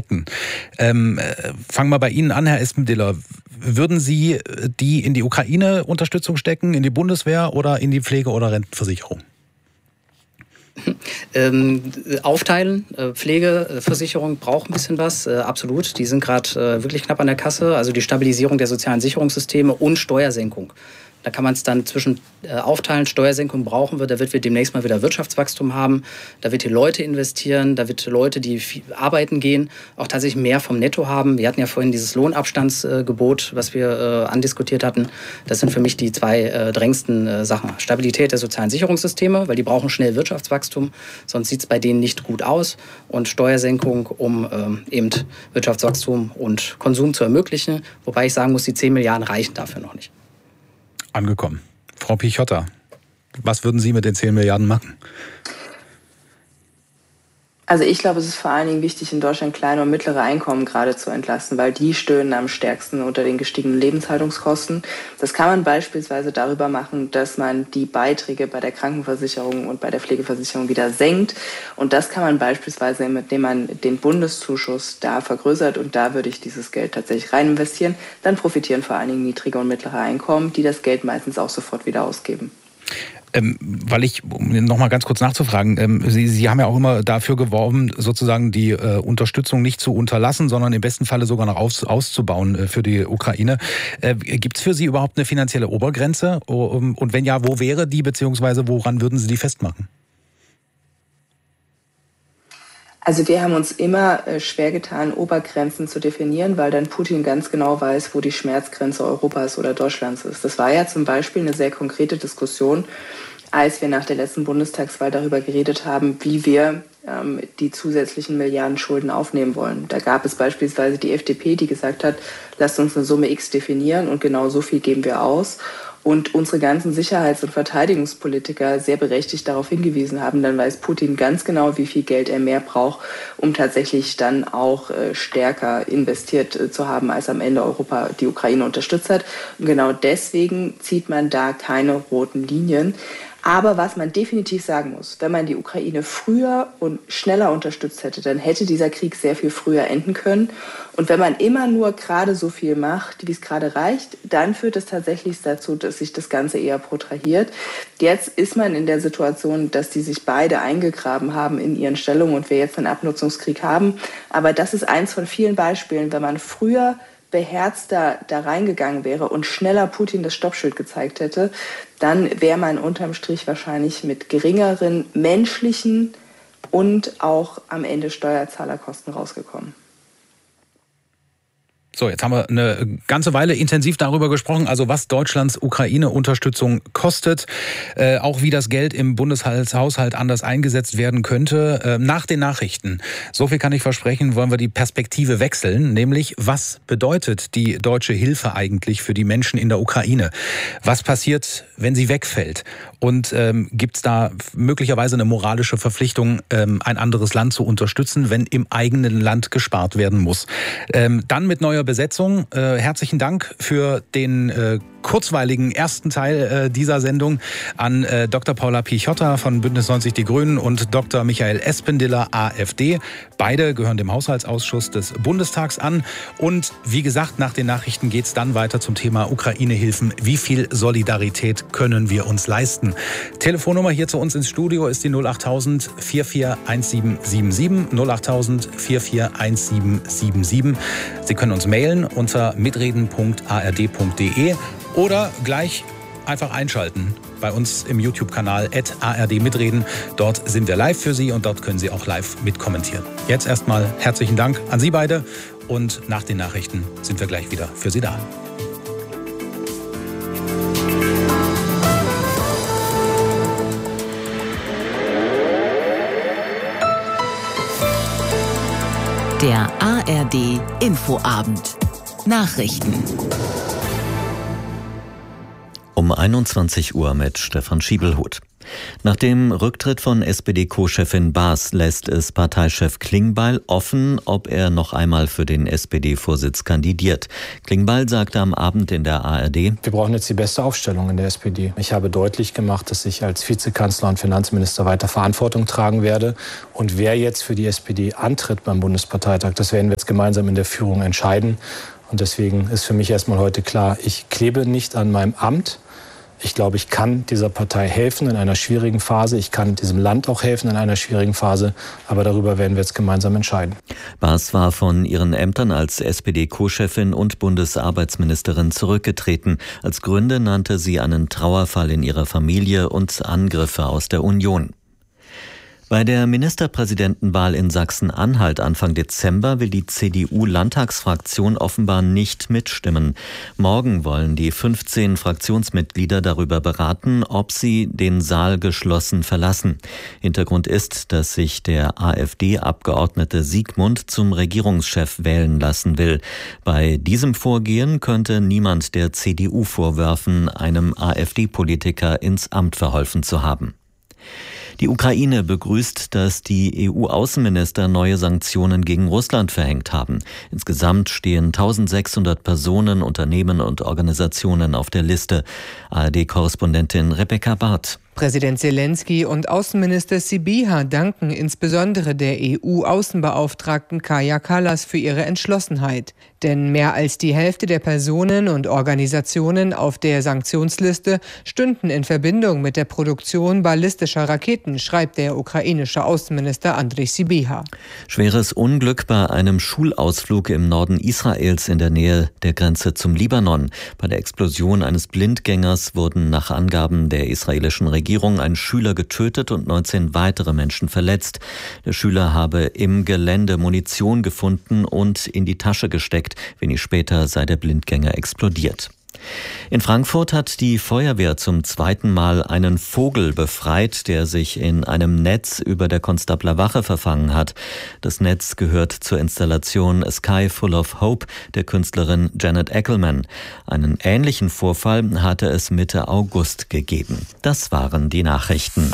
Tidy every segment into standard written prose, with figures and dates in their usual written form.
behaupten. Fangen wir bei Ihnen an, Herr Espendiller. Würden Sie die in die Ukraine-Unterstützung stecken, in die Bundeswehr oder in die Pflege- oder Rentenversicherung? Aufteilen, Pflegeversicherung braucht ein bisschen was, absolut. Die sind gerade wirklich knapp an der Kasse. Also die Stabilisierung der sozialen Sicherungssysteme und Steuersenkung. Da kann man es dann zwischen aufteilen, Steuersenkung brauchen wir, da wird wir demnächst mal wieder Wirtschaftswachstum haben, da wird die Leute investieren, da wird Leute, die arbeiten gehen, auch tatsächlich mehr vom Netto haben. Wir hatten ja vorhin dieses Lohnabstandsgebot, was wir andiskutiert hatten. Das sind für mich die zwei drängendsten Sachen. Stabilität der sozialen Sicherungssysteme, weil die brauchen schnell Wirtschaftswachstum, sonst sieht es bei denen nicht gut aus. Und Steuersenkung, um eben Wirtschaftswachstum und Konsum zu ermöglichen. Wobei ich sagen muss, die 10 Milliarden reichen dafür noch nicht. Angekommen. Frau Pichotta, was würden Sie mit den 10 Milliarden machen? Also ich glaube, es ist vor allen Dingen wichtig, in Deutschland kleine und mittlere Einkommen gerade zu entlasten, weil die stöhnen am stärksten unter den gestiegenen Lebenshaltungskosten. Das kann man beispielsweise darüber machen, dass man die Beiträge bei der Krankenversicherung und bei der Pflegeversicherung wieder senkt. Und das kann man beispielsweise, indem man den Bundeszuschuss da vergrößert. Und da würde ich dieses Geld tatsächlich rein investieren. Dann profitieren vor allen Dingen niedrige und mittlere Einkommen, die das Geld meistens auch sofort wieder ausgeben. Um noch mal ganz kurz nachzufragen, Sie haben ja auch immer dafür geworben, sozusagen die Unterstützung nicht zu unterlassen, sondern im besten Falle sogar noch auszubauen für die Ukraine. Gibt es für Sie überhaupt eine finanzielle Obergrenze? Und wenn ja, wo wäre die, beziehungsweise woran würden Sie die festmachen? Also wir haben uns immer schwer getan, Obergrenzen zu definieren, weil dann Putin ganz genau weiß, wo die Schmerzgrenze Europas oder Deutschlands ist. Das war ja zum Beispiel eine sehr konkrete Diskussion, als wir nach der letzten Bundestagswahl darüber geredet haben, wie wir die zusätzlichen Milliarden Schulden aufnehmen wollen. Da gab es beispielsweise die FDP, die gesagt hat, lasst uns eine Summe X definieren und genau so viel geben wir aus. Und unsere ganzen Sicherheits- und Verteidigungspolitiker sehr berechtigt darauf hingewiesen haben, dann weiß Putin ganz genau, wie viel Geld er mehr braucht, um tatsächlich dann auch stärker investiert zu haben, als am Ende Europa die Ukraine unterstützt hat. Und genau deswegen zieht man da keine roten Linien. Aber was man definitiv sagen muss, wenn man die Ukraine früher und schneller unterstützt hätte, dann hätte dieser Krieg sehr viel früher enden können. Und wenn man immer nur gerade so viel macht, wie es gerade reicht, dann führt es tatsächlich dazu, dass sich das Ganze eher protrahiert. Jetzt ist man in der Situation, dass die sich beide eingegraben haben in ihren Stellungen und wir jetzt einen Abnutzungskrieg haben. Aber das ist eins von vielen Beispielen, wenn man früher beherzter da reingegangen wäre und schneller Putin das Stoppschild gezeigt hätte, dann wäre man unterm Strich wahrscheinlich mit geringeren menschlichen und auch am Ende Steuerzahlerkosten rausgekommen. So, jetzt haben wir eine ganze Weile intensiv darüber gesprochen, also was Deutschlands Ukraine-Unterstützung kostet, auch wie das Geld im Bundeshaushalt anders eingesetzt werden könnte. Nach den Nachrichten, so viel kann ich versprechen, wollen wir die Perspektive wechseln, nämlich was bedeutet die deutsche Hilfe eigentlich für die Menschen in der Ukraine? Was passiert, wenn sie wegfällt? Und gibt es da möglicherweise eine moralische Verpflichtung, ein anderes Land zu unterstützen, wenn im eigenen Land gespart werden muss? Dann mit neuer Besetzung. Herzlichen Dank für den kurzweiligen ersten Teil dieser Sendung an Dr. Paula Pichotta von Bündnis 90 Die Grünen und Dr. Michael Espendiller, AfD. Beide gehören dem Haushaltsausschuss des Bundestags an. Und wie gesagt, nach den Nachrichten geht es dann weiter zum Thema Ukraine-Hilfen. Wie viel Solidarität können wir uns leisten? Telefonnummer hier zu uns ins Studio ist die 08000 441777. 08000 441777. Sie können uns mailen unter mitreden.ard.de. Oder gleich einfach einschalten bei uns im YouTube-Kanal @ARD-Mitreden. Dort sind wir live für Sie und dort können Sie auch live mitkommentieren. Jetzt erstmal herzlichen Dank an Sie beide und nach den Nachrichten sind wir gleich wieder für Sie da. Der ARD Infoabend. Nachrichten. Um 21 Uhr mit Stefan Schiebelhuth. Nach dem Rücktritt von SPD-Co-Chefin Baas lässt es Parteichef Klingbeil offen, ob er noch einmal für den SPD-Vorsitz kandidiert. Klingbeil sagte am Abend in der ARD: Wir brauchen jetzt die beste Aufstellung in der SPD. Ich habe deutlich gemacht, dass ich als Vizekanzler und Finanzminister weiter Verantwortung tragen werde. Und wer jetzt für die SPD antritt beim Bundesparteitag, das werden wir jetzt gemeinsam in der Führung entscheiden. Und deswegen ist für mich erstmal heute klar, ich klebe nicht an meinem Amt. Ich glaube, ich kann dieser Partei helfen in einer schwierigen Phase. Ich kann diesem Land auch helfen in einer schwierigen Phase. Aber darüber werden wir jetzt gemeinsam entscheiden. Baas war von ihren Ämtern als SPD-Co-Chefin und Bundesarbeitsministerin zurückgetreten. Als Gründe nannte sie einen Trauerfall in ihrer Familie und Angriffe aus der Union. Bei der Ministerpräsidentenwahl in Sachsen-Anhalt Anfang Dezember will die CDU-Landtagsfraktion offenbar nicht mitstimmen. Morgen wollen die 15 Fraktionsmitglieder darüber beraten, ob sie den Saal geschlossen verlassen. Hintergrund ist, dass sich der AfD-Abgeordnete Siegmund zum Regierungschef wählen lassen will. Bei diesem Vorgehen könnte niemand der CDU vorwerfen, einem AfD-Politiker ins Amt verholfen zu haben. Die Ukraine begrüßt, dass die EU-Außenminister neue Sanktionen gegen Russland verhängt haben. Insgesamt stehen 1600 Personen, Unternehmen und Organisationen auf der Liste. ARD-Korrespondentin Rebecca Barth. Präsident Zelensky und Außenminister Sybiha danken insbesondere der EU-Außenbeauftragten Kaja Kallas für ihre Entschlossenheit. Denn mehr als die Hälfte der Personen und Organisationen auf der Sanktionsliste stünden in Verbindung mit der Produktion ballistischer Raketen, schreibt der ukrainische Außenminister Andrei Sybiha. Schweres Unglück bei einem Schulausflug im Norden Israels in der Nähe der Grenze zum Libanon. Bei der Explosion eines Blindgängers wurden nach Angaben der israelischen Regierung ein Schüler getötet und 19 weitere Menschen verletzt. Der Schüler habe im Gelände Munition gefunden und in die Tasche gesteckt. Wenig später sei der Blindgänger explodiert. In Frankfurt hat die Feuerwehr zum zweiten Mal einen Vogel befreit, der sich in einem Netz über der Konstabler Wache verfangen hat. Das Netz gehört zur Installation A Sky Full of Hope der Künstlerin Janet Eckelman. Einen ähnlichen Vorfall hatte es Mitte August gegeben. Das waren die Nachrichten.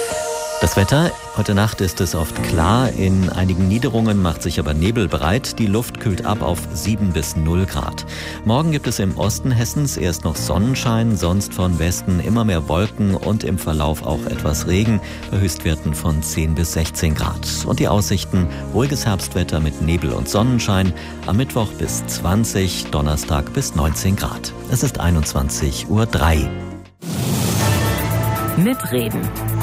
Das Wetter: Heute Nacht ist es oft klar, in einigen Niederungen macht sich aber Nebel breit. Die Luft kühlt ab auf 7 bis 0 Grad. Morgen gibt es im Osten Hessens erst noch Sonnenschein, sonst von Westen immer mehr Wolken und im Verlauf auch etwas Regen, bei Höchstwerten von 10 bis 16 Grad. Und die Aussichten: ruhiges Herbstwetter mit Nebel und Sonnenschein, am Mittwoch bis 20, Donnerstag bis 19 Grad. Es ist 21:03 Uhr. Mitreden.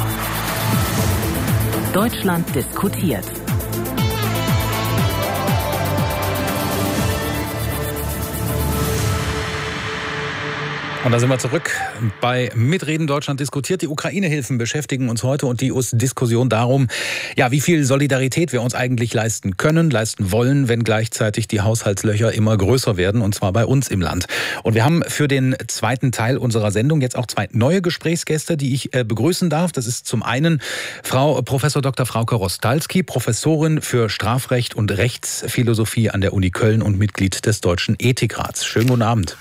Deutschland diskutiert. Und da sind wir zurück bei Mitreden. Deutschland diskutiert. Die Ukraine-Hilfen beschäftigen uns heute und die Diskussion darum, ja, wie viel Solidarität wir uns eigentlich leisten können, leisten wollen, wenn gleichzeitig die Haushaltslöcher immer größer werden, und zwar bei uns im Land. Und wir haben für den zweiten Teil unserer Sendung jetzt auch 2 neue Gesprächsgäste, die ich begrüßen darf. Das ist zum einen Frau Professor Dr. Frauke Rostalski, Professorin für Strafrecht und Rechtsphilosophie an der Uni Köln und Mitglied des Deutschen Ethikrats. Schönen guten Abend.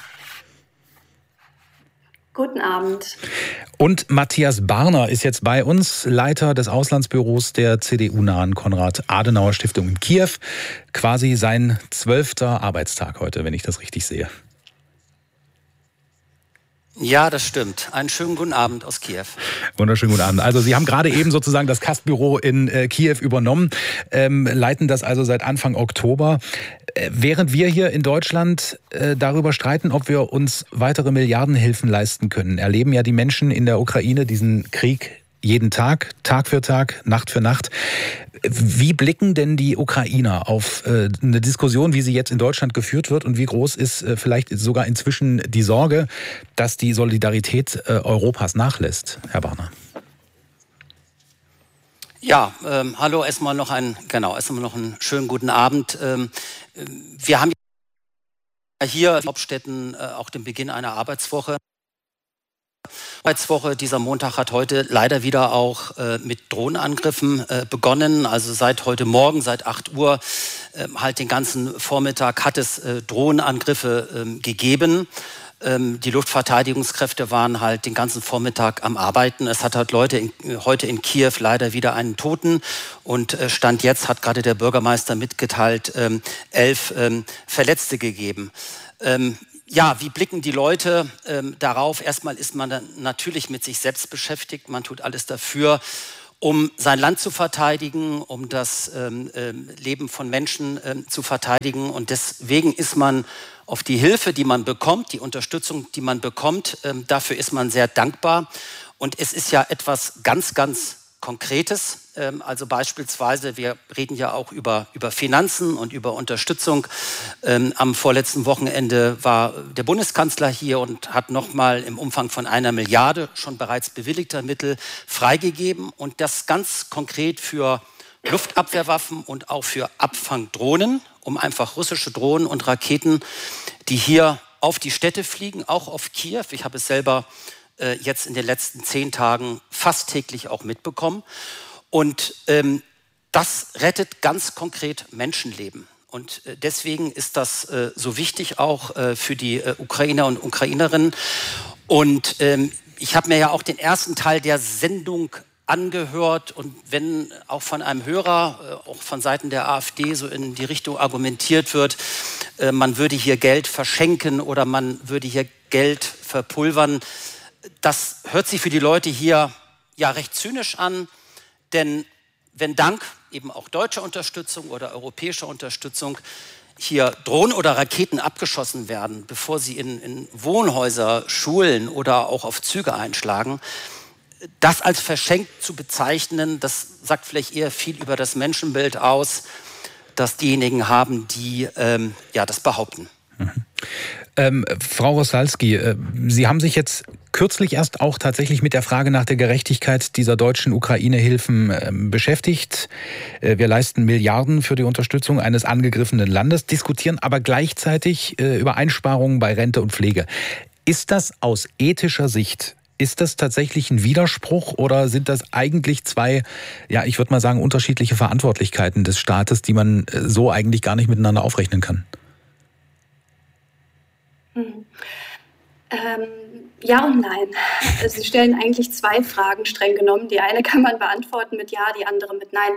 Guten Abend. Und Matthias Barner ist jetzt bei uns, Leiter des Auslandsbüros der CDU-nahen Konrad-Adenauer-Stiftung in Kiew. Quasi sein 12. Arbeitstag heute, wenn ich das richtig sehe. Ja, das stimmt. Einen schönen guten Abend aus Kiew. Wunderschönen guten Abend. Also Sie haben gerade eben sozusagen das KAST-Büro in Kiew übernommen, leiten das also seit Anfang Oktober. Während wir hier in Deutschland darüber streiten, ob wir uns weitere Milliardenhilfen leisten können, erleben ja die Menschen in der Ukraine diesen Krieg jeden Tag, Tag für Tag, Nacht für Nacht. Wie blicken denn die Ukrainer auf eine Diskussion, wie sie jetzt in Deutschland geführt wird, und wie groß ist vielleicht sogar inzwischen die Sorge, dass die Solidarität Europas nachlässt, Herr Barner? Ja, hallo, erstmal noch einen schönen guten Abend. Wir haben hier in Hauptstädten auch den Beginn einer Arbeitswoche. Dieser Montag hat heute leider wieder auch mit Drohnenangriffen begonnen. Also seit heute Morgen, seit 8 Uhr, halt den ganzen Vormittag hat es Drohnenangriffe gegeben. Die Luftverteidigungskräfte waren halt den ganzen Vormittag am Arbeiten. Es hat halt heute in Kiew leider wieder einen Toten. Und Stand jetzt hat gerade der Bürgermeister mitgeteilt, 11 Verletzte gegeben. Ja, wie blicken die Leute darauf? Erstmal ist man dann natürlich mit sich selbst beschäftigt. Man tut alles dafür, um sein Land zu verteidigen, um das Leben von Menschen zu verteidigen. Und deswegen ist man auf die Hilfe, die man bekommt, die Unterstützung, die man bekommt, dafür ist man sehr dankbar. Und es ist ja etwas ganz, ganz Konkretes. Also beispielsweise, wir reden ja auch über Finanzen und über Unterstützung. Am vorletzten Wochenende war der Bundeskanzler hier und hat nochmal im Umfang von 1 Milliarde schon bereits bewilligter Mittel freigegeben. Und das ganz konkret für Luftabwehrwaffen und auch für Abfangdrohnen, um einfach russische Drohnen und Raketen, die hier auf die Städte fliegen, auch auf Kiew. Ich habe es selber jetzt in den letzten 10 Tagen fast täglich auch mitbekommen. Und das rettet ganz konkret Menschenleben. Und deswegen ist das so wichtig auch für die Ukrainer und Ukrainerinnen. Und ich habe mir ja auch den ersten Teil der Sendung angehört. Und wenn auch von einem Hörer, auch von Seiten der AfD, so in die Richtung argumentiert wird, man würde hier Geld verschenken oder man würde hier Geld verpulvern, das hört sich für die Leute hier ja recht zynisch an, denn wenn dank eben auch deutscher Unterstützung oder europäischer Unterstützung hier Drohnen oder Raketen abgeschossen werden, bevor sie in Wohnhäuser, Schulen oder auch auf Züge einschlagen, das als verschenkt zu bezeichnen, das sagt vielleicht eher viel über das Menschenbild aus, das diejenigen haben, die das behaupten. Frau Rosalsky, Sie haben sich jetzt kürzlich erst auch tatsächlich mit der Frage nach der Gerechtigkeit dieser deutschen Ukraine-Hilfen beschäftigt. Wir leisten Milliarden für die Unterstützung eines angegriffenen Landes, diskutieren aber gleichzeitig über Einsparungen bei Rente und Pflege. Ist das aus ethischer Sicht, ist das tatsächlich ein Widerspruch oder sind das eigentlich zwei, ja, ich würde mal sagen, unterschiedliche Verantwortlichkeiten des Staates, die man so eigentlich gar nicht miteinander aufrechnen kann? Ja und nein. Also Sie stellen eigentlich 2 Fragen streng genommen. Die eine kann man beantworten mit Ja, die andere mit Nein.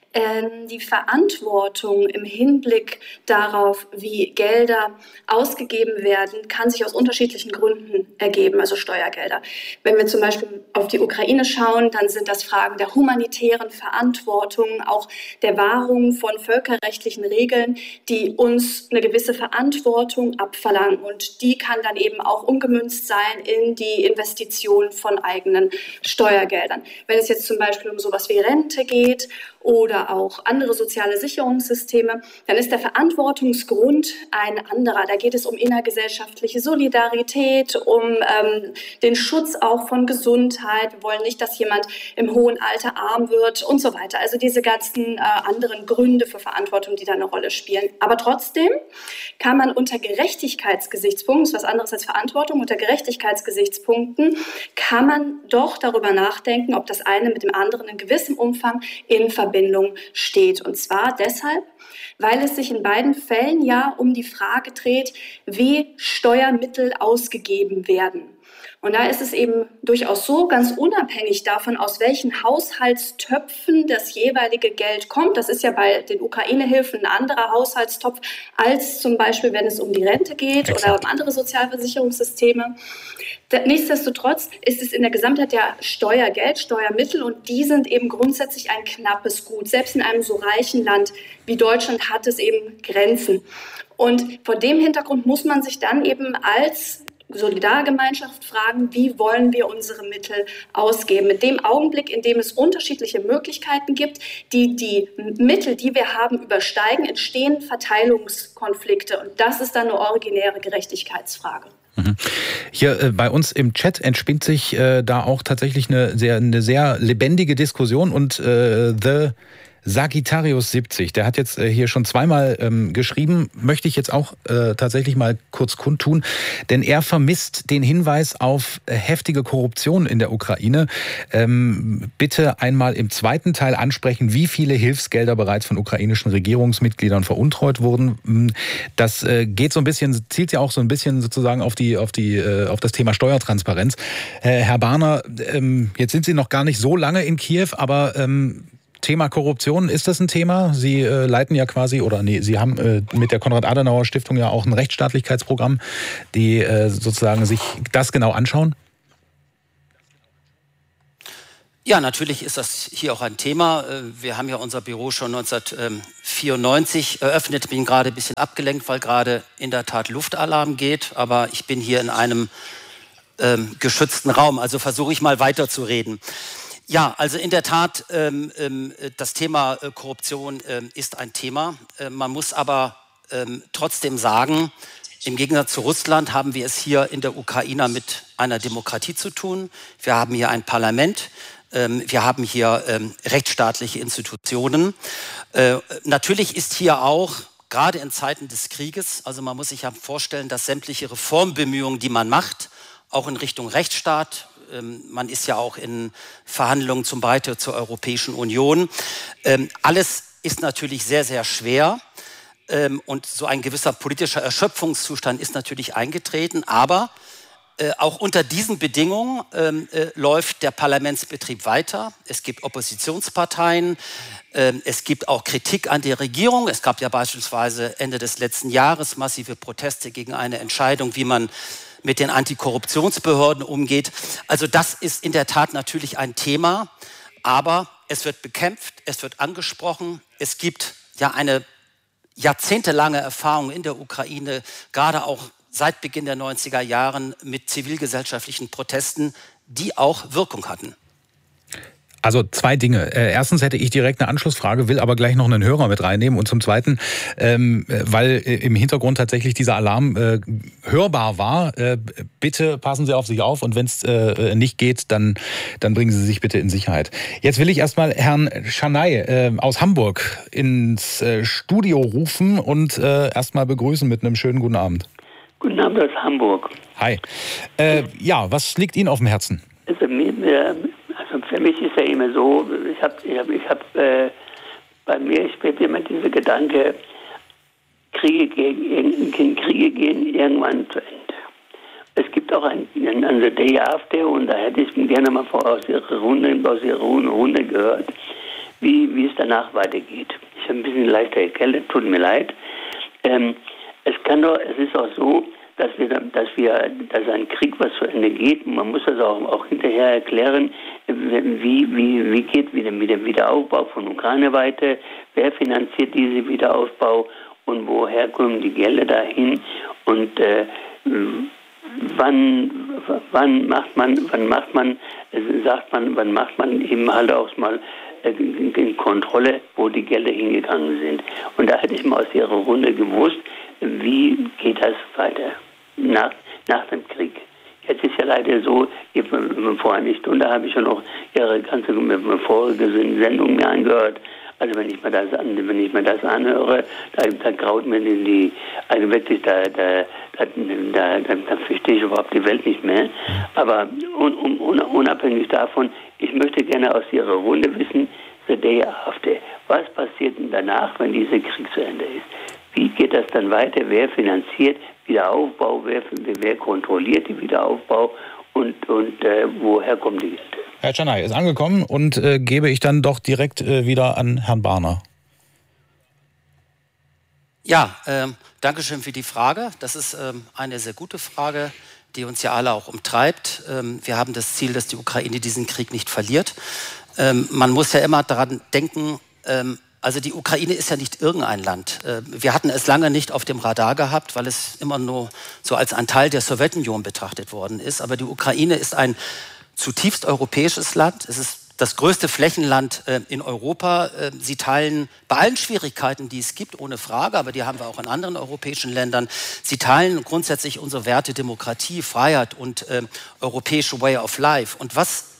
Die Verantwortung im Hinblick darauf, wie Gelder ausgegeben werden, kann sich aus unterschiedlichen Gründen ergeben, also Steuergelder. Wenn wir zum Beispiel auf die Ukraine schauen, dann sind das Fragen der humanitären Verantwortung, auch der Wahrung von völkerrechtlichen Regeln, die uns eine gewisse Verantwortung abverlangen. Und die kann dann eben auch umgemünzt sein in die Investition von eigenen Steuergeldern. Wenn es jetzt zum Beispiel um sowas wie Rente geht oder auch andere soziale Sicherungssysteme, dann ist der Verantwortungsgrund ein anderer. Da geht es um innergesellschaftliche Solidarität, um den Schutz auch von Gesundheit. Wir wollen nicht, dass jemand im hohen Alter arm wird und so weiter. Also diese ganzen anderen Gründe für Verantwortung, die da eine Rolle spielen. Aber trotzdem kann man unter Gerechtigkeitsgesichtspunkten, das ist was anderes als Verantwortung, unter Gerechtigkeitsgesichtspunkten kann man doch darüber nachdenken, ob das eine mit dem anderen in gewissem Umfang in Verbindung steht. Und zwar deshalb, weil es sich in beiden Fällen ja um die Frage dreht, wie Steuermittel ausgegeben werden. Und da ist es eben durchaus so, ganz unabhängig davon, aus welchen Haushaltstöpfen das jeweilige Geld kommt. Das ist ja bei den Ukraine-Hilfen ein anderer Haushaltstopf als zum Beispiel, wenn es um die Rente geht oder um andere Sozialversicherungssysteme. Nichtsdestotrotz ist es in der Gesamtheit ja Steuergeld, Steuermittel und die sind eben grundsätzlich ein knappes Gut. Selbst in einem so reichen Land wie Deutschland hat es eben Grenzen. Und vor dem Hintergrund muss man sich dann eben als Solidargemeinschaft fragen, wie wollen wir unsere Mittel ausgeben. In dem Augenblick, in dem es unterschiedliche Möglichkeiten gibt, die Mittel, die wir haben, übersteigen, entstehen Verteilungskonflikte. Und das ist dann eine originäre Gerechtigkeitsfrage. Hier bei uns im Chat entspinnt sich da auch tatsächlich eine sehr lebendige Diskussion und The Sagittarius70, der hat jetzt hier schon zweimal geschrieben, möchte ich jetzt auch tatsächlich mal kurz kundtun, denn er vermisst den Hinweis auf heftige Korruption in der Ukraine. Bitte einmal im zweiten Teil ansprechen, wie viele Hilfsgelder bereits von ukrainischen Regierungsmitgliedern veruntreut wurden. Das geht so ein bisschen, zielt ja auch so ein bisschen sozusagen auf das Thema Steuertransparenz. Herr Barner, jetzt sind Sie noch gar nicht so lange in Kiew, aber Thema Korruption, ist das ein Thema? Sie leiten ja quasi, Sie haben mit der Konrad-Adenauer-Stiftung ja auch ein Rechtsstaatlichkeitsprogramm, die sozusagen sich das genau anschauen? Ja, natürlich ist das hier auch ein Thema. Wir haben ja unser Büro schon 1994 eröffnet. Ich bin gerade ein bisschen abgelenkt, weil gerade in der Tat Luftalarm geht. Aber ich bin hier in einem geschützten Raum, also versuche ich mal weiterzureden. Ja, also in der Tat, das Thema Korruption ist ein Thema. Man muss aber trotzdem sagen, im Gegensatz zu Russland haben wir es hier in der Ukraine mit einer Demokratie zu tun. Wir haben hier ein Parlament. Wir haben hier rechtsstaatliche Institutionen. Natürlich ist hier auch, gerade in Zeiten des Krieges, also man muss sich ja vorstellen, dass sämtliche Reformbemühungen, die man macht, auch in Richtung Rechtsstaat, man ist ja auch in Verhandlungen zum Beitritt zur Europäischen Union, alles ist natürlich sehr, sehr schwer. Und so ein gewisser politischer Erschöpfungszustand ist natürlich eingetreten, aber auch unter diesen Bedingungen läuft der Parlamentsbetrieb weiter. Es gibt Oppositionsparteien, es gibt auch Kritik an der Regierung. Es gab ja beispielsweise Ende des letzten Jahres massive Proteste gegen eine Entscheidung, wie man mit den Antikorruptionsbehörden umgeht. Also das ist in der Tat natürlich ein Thema, aber es wird bekämpft, es wird angesprochen. Es gibt ja eine jahrzehntelange Erfahrung in der Ukraine, gerade auch seit Beginn der 90er Jahren mit zivilgesellschaftlichen Protesten, die auch Wirkung hatten. Also zwei Dinge. Erstens hätte ich direkt eine Anschlussfrage, will aber gleich noch einen Hörer mit reinnehmen. Und zum Zweiten, weil im Hintergrund tatsächlich dieser Alarm hörbar war, bitte passen Sie auf sich auf und wenn es nicht geht, dann bringen Sie sich bitte in Sicherheit. Jetzt will ich erstmal Herrn Schanay aus Hamburg ins Studio rufen und erstmal begrüßen mit einem schönen guten Abend. Guten Abend aus Hamburg. Hi. Ja, was liegt Ihnen auf dem Herzen? Also für mich ist ja immer so, bei mir spielt immer dieser Gedanke, Kriege gehen irgendwann zu Ende. Es gibt auch ein The Day After und da hätte ich gerne mal aus Ihrer Runde gehört, wie es danach weitergeht. Ich habe ein bisschen leichter erkältet, tut mir leid. Es ist auch so, dass ein Krieg was zu Ende geht. Man muss das auch hinterher erklären, wie geht der Wiederaufbau von Ukraine weiter, wer finanziert diesen Wiederaufbau und woher kommen die Gelder dahin und wann macht man eben halt auch mal in Kontrolle, wo die Gelder hingegangen sind. Und da hätte ich mal aus Ihrer Runde gewusst, wie geht das weiter nach dem Krieg. Jetzt ist ja leider so, vor einer Stunde habe ich schon noch Ihre ganze vorige Sendung mir angehört. Also wenn ich mir das anhöre, da graut mir also wirklich, da verstehe ich überhaupt die Welt nicht mehr. Aber unabhängig davon, ich möchte gerne aus Ihrer Runde wissen, The Day After. Was passiert denn danach, wenn dieser Krieg zu Ende ist? Wie geht das dann weiter? Wer finanziert Wiederaufbau? Wer kontrolliert den Wiederaufbau? Und woher kommen die Gelder? Herr Schanay ist angekommen und gebe ich dann doch direkt wieder an Herrn Barner. Ja, danke schön für die Frage. Das ist eine sehr gute Frage, die uns ja alle auch umtreibt. Wir haben das Ziel, dass die Ukraine diesen Krieg nicht verliert. Man muss ja immer daran denken, also die Ukraine ist ja nicht irgendein Land. Wir hatten es lange nicht auf dem Radar gehabt, weil es immer nur so als ein Teil der Sowjetunion betrachtet worden ist. Aber die Ukraine ist ein zutiefst europäisches Land. Es ist das größte Flächenland in Europa. Sie teilen bei allen Schwierigkeiten, die es gibt, ohne Frage, aber die haben wir auch in anderen europäischen Ländern. Sie teilen grundsätzlich unsere Werte Demokratie, Freiheit und europäische Way of Life. Und was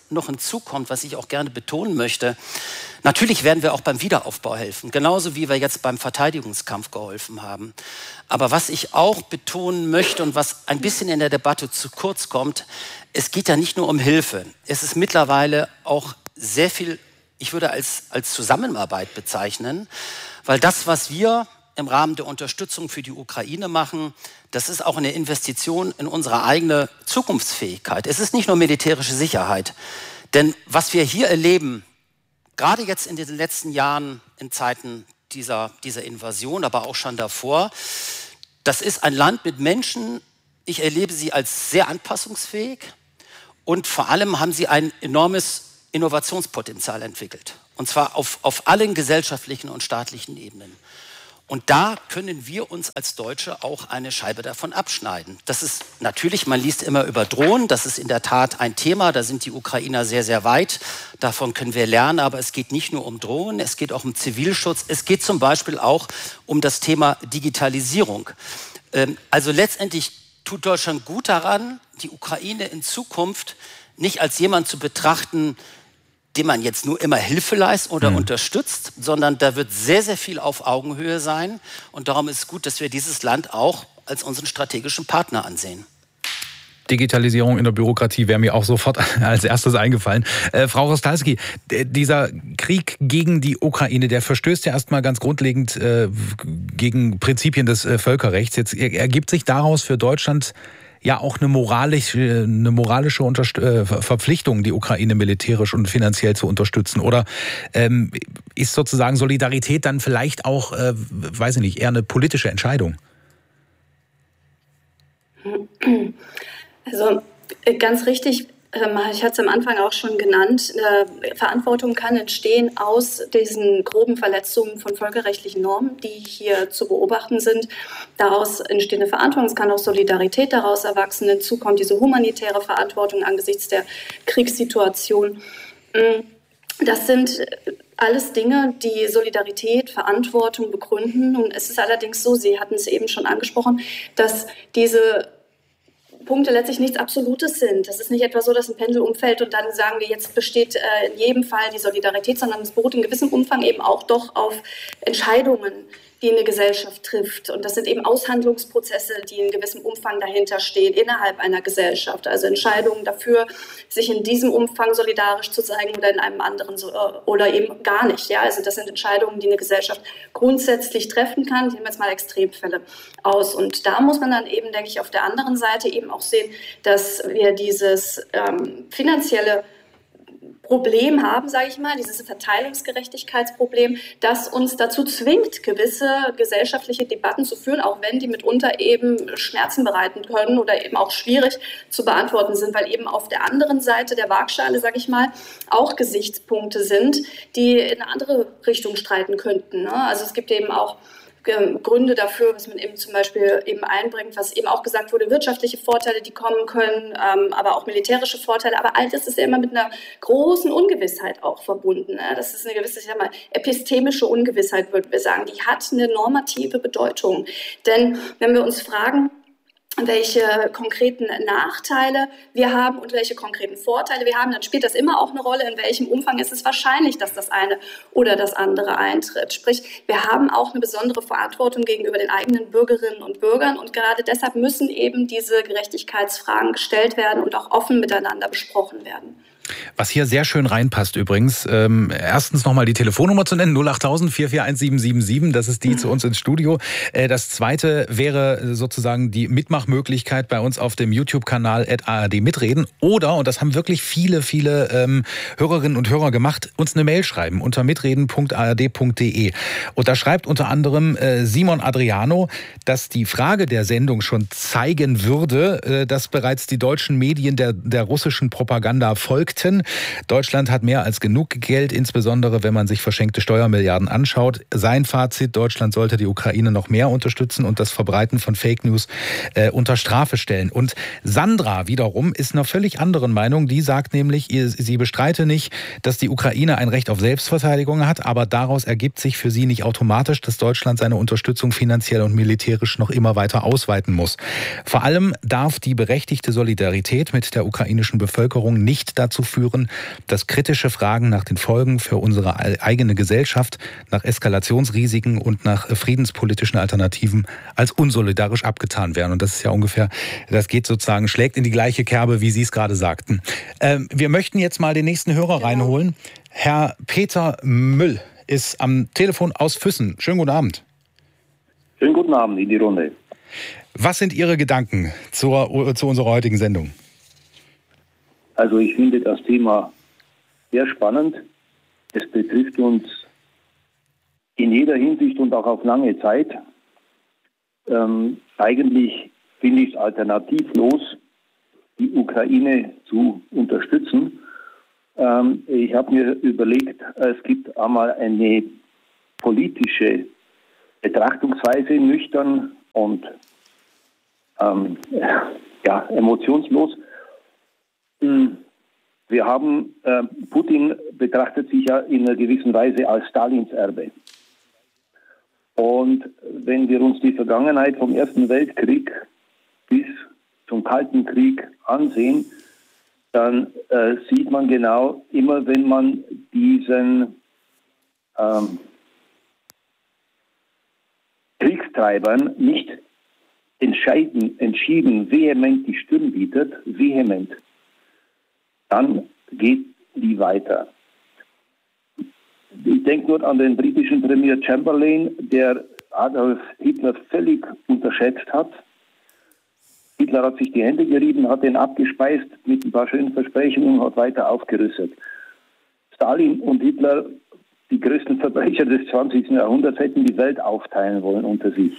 noch hinzukommt, was ich auch gerne betonen möchte, natürlich werden wir auch beim Wiederaufbau helfen, genauso wie wir jetzt beim Verteidigungskampf geholfen haben. Aber was ich auch betonen möchte und was ein bisschen in der Debatte zu kurz kommt, es geht ja nicht nur um Hilfe. Es ist mittlerweile auch sehr viel, ich würde als Zusammenarbeit bezeichnen, weil das, was wir im Rahmen der Unterstützung für die Ukraine machen, das ist auch eine Investition in unsere eigene Zukunftsfähigkeit. Es ist nicht nur militärische Sicherheit. Denn was wir hier erleben, gerade jetzt in den letzten Jahren in Zeiten dieser Invasion, aber auch schon davor, das ist ein Land mit Menschen, ich erlebe sie als sehr anpassungsfähig und vor allem haben sie ein enormes Innovationspotenzial entwickelt. Und zwar auf allen gesellschaftlichen und staatlichen Ebenen. Und da können wir uns als Deutsche auch eine Scheibe davon abschneiden. Das ist natürlich, man liest immer über Drohnen, das ist in der Tat ein Thema, da sind die Ukrainer sehr, sehr weit, davon können wir lernen, aber es geht nicht nur um Drohnen, es geht auch um Zivilschutz, es geht zum Beispiel auch um das Thema Digitalisierung. Also letztendlich tut Deutschland gut daran, die Ukraine in Zukunft nicht als jemand zu betrachten, dem man jetzt nur immer Hilfe leistet oder unterstützt, sondern da wird sehr, sehr viel auf Augenhöhe sein. Und darum ist es gut, dass wir dieses Land auch als unseren strategischen Partner ansehen. Digitalisierung in der Bürokratie wäre mir auch sofort als erstes eingefallen. Frau Rostalski, dieser Krieg gegen die Ukraine, der verstößt ja erstmal ganz grundlegend gegen Prinzipien des Völkerrechts. Jetzt ergibt sich daraus für Deutschland ja auch eine moralische Verpflichtung, die Ukraine militärisch und finanziell zu unterstützen. Oder ist sozusagen Solidarität dann vielleicht auch, weiß ich nicht, eher eine politische Entscheidung? Also ganz richtig, ich hatte es am Anfang auch schon genannt, Verantwortung kann entstehen aus diesen groben Verletzungen von völkerrechtlichen Normen, die hier zu beobachten sind. Daraus entsteht eine Verantwortung, es kann auch Solidarität daraus erwachsen. Hinzu kommt diese humanitäre Verantwortung angesichts der Kriegssituation. Das sind alles Dinge, die Solidarität, Verantwortung begründen. Und es ist allerdings so, Sie hatten es eben schon angesprochen, dass diese Punkte letztlich nichts Absolutes sind. Das ist nicht etwa so, dass ein Pendel umfällt und dann sagen wir, jetzt besteht in jedem Fall die Solidarität, sondern es beruht in gewissem Umfang eben auch doch auf Entscheidungen, die eine Gesellschaft trifft. Und das sind eben Aushandlungsprozesse, die in gewissem Umfang dahinter stehen, innerhalb einer Gesellschaft. Also Entscheidungen dafür, sich in diesem Umfang solidarisch zu zeigen oder in einem anderen oder eben gar nicht. Ja, also das sind Entscheidungen, die eine Gesellschaft grundsätzlich treffen kann. Ich nehme jetzt mal Extremfälle aus. Und da muss man dann eben, denke ich, auf der anderen Seite eben auch sehen, dass wir dieses finanzielle Problem haben, sage ich mal, dieses Verteilungsgerechtigkeitsproblem, das uns dazu zwingt, gewisse gesellschaftliche Debatten zu führen, auch wenn die mitunter eben Schmerzen bereiten können oder eben auch schwierig zu beantworten sind, weil eben auf der anderen Seite der Waagschale, sage ich mal, auch Gesichtspunkte sind, die in eine andere Richtung streiten könnten. Ne? Also es gibt eben auch Gründe dafür, was man eben zum Beispiel eben einbringt, was eben auch gesagt wurde, wirtschaftliche Vorteile, die kommen können, aber auch militärische Vorteile. Aber all das ist ja immer mit einer großen Ungewissheit auch verbunden. Ne? Das ist eine gewisse, ich sag mal, epistemische Ungewissheit, würden wir sagen. Die hat eine normative Bedeutung. Denn wenn wir uns fragen, welche konkreten Nachteile wir haben und welche konkreten Vorteile wir haben, dann spielt das immer auch eine Rolle, in welchem Umfang ist es wahrscheinlich, dass das eine oder das andere eintritt. Sprich, wir haben auch eine besondere Verantwortung gegenüber den eigenen Bürgerinnen und Bürgern und gerade deshalb müssen eben diese Gerechtigkeitsfragen gestellt werden und auch offen miteinander besprochen werden. Was hier sehr schön reinpasst übrigens, erstens nochmal die Telefonnummer zu nennen, 08000 441777, das ist die zu uns ins Studio. Das zweite wäre sozusagen die Mitmachmöglichkeit bei uns auf dem YouTube-Kanal @ARD mitreden oder, und das haben wirklich viele Hörerinnen und Hörer gemacht, uns eine Mail schreiben unter mitreden.ard.de. Und da schreibt unter anderem Simon Adriano, dass die Frage der Sendung schon zeigen würde, dass bereits die deutschen Medien der russischen Propaganda folgten. Deutschland hat mehr als genug Geld, insbesondere wenn man sich verschenkte Steuermilliarden anschaut. Sein Fazit, Deutschland sollte die Ukraine noch mehr unterstützen und das Verbreiten von Fake News unter Strafe stellen. Und Sandra wiederum ist einer völlig anderen Meinung. Die sagt nämlich, sie bestreite nicht, dass die Ukraine ein Recht auf Selbstverteidigung hat, aber daraus ergibt sich für sie nicht automatisch, dass Deutschland seine Unterstützung finanziell und militärisch noch immer weiter ausweiten muss. Vor allem darf die berechtigte Solidarität mit der ukrainischen Bevölkerung nicht dazu führen, dass kritische Fragen nach den Folgen für unsere eigene Gesellschaft, nach Eskalationsrisiken und nach friedenspolitischen Alternativen als unsolidarisch abgetan werden. Und das ist ja ungefähr, das geht sozusagen, schlägt in die gleiche Kerbe, wie Sie es gerade sagten. Wir möchten jetzt mal den nächsten Hörer reinholen. Herr Peter Müll ist am Telefon aus Füssen. Schönen guten Abend. Schönen guten Abend in die Runde. Was sind Ihre Gedanken zu unserer heutigen Sendung? Also ich finde das Thema sehr spannend. Es betrifft uns in jeder Hinsicht und auch auf lange Zeit. Eigentlich finde ich es alternativlos, die Ukraine zu unterstützen. Ich habe mir überlegt, es gibt einmal eine politische Betrachtungsweise, nüchtern und emotionslos. Wir haben, Putin betrachtet sich ja in einer gewissen Weise als Stalins Erbe. Und wenn wir uns die Vergangenheit vom Ersten Weltkrieg bis zum Kalten Krieg ansehen, dann sieht man genau, immer wenn man diesen Kriegstreibern nicht entschieden, vehement die Stirn bietet, dann geht die weiter. Ich denke nur an den britischen Premier Chamberlain, der Adolf Hitler völlig unterschätzt hat. Hitler hat sich die Hände gerieben, hat ihn abgespeist mit ein paar schönen Versprechungen und hat weiter aufgerüstet. Stalin und Hitler, die größten Verbrecher des 20. Jahrhunderts, hätten die Welt aufteilen wollen unter sich.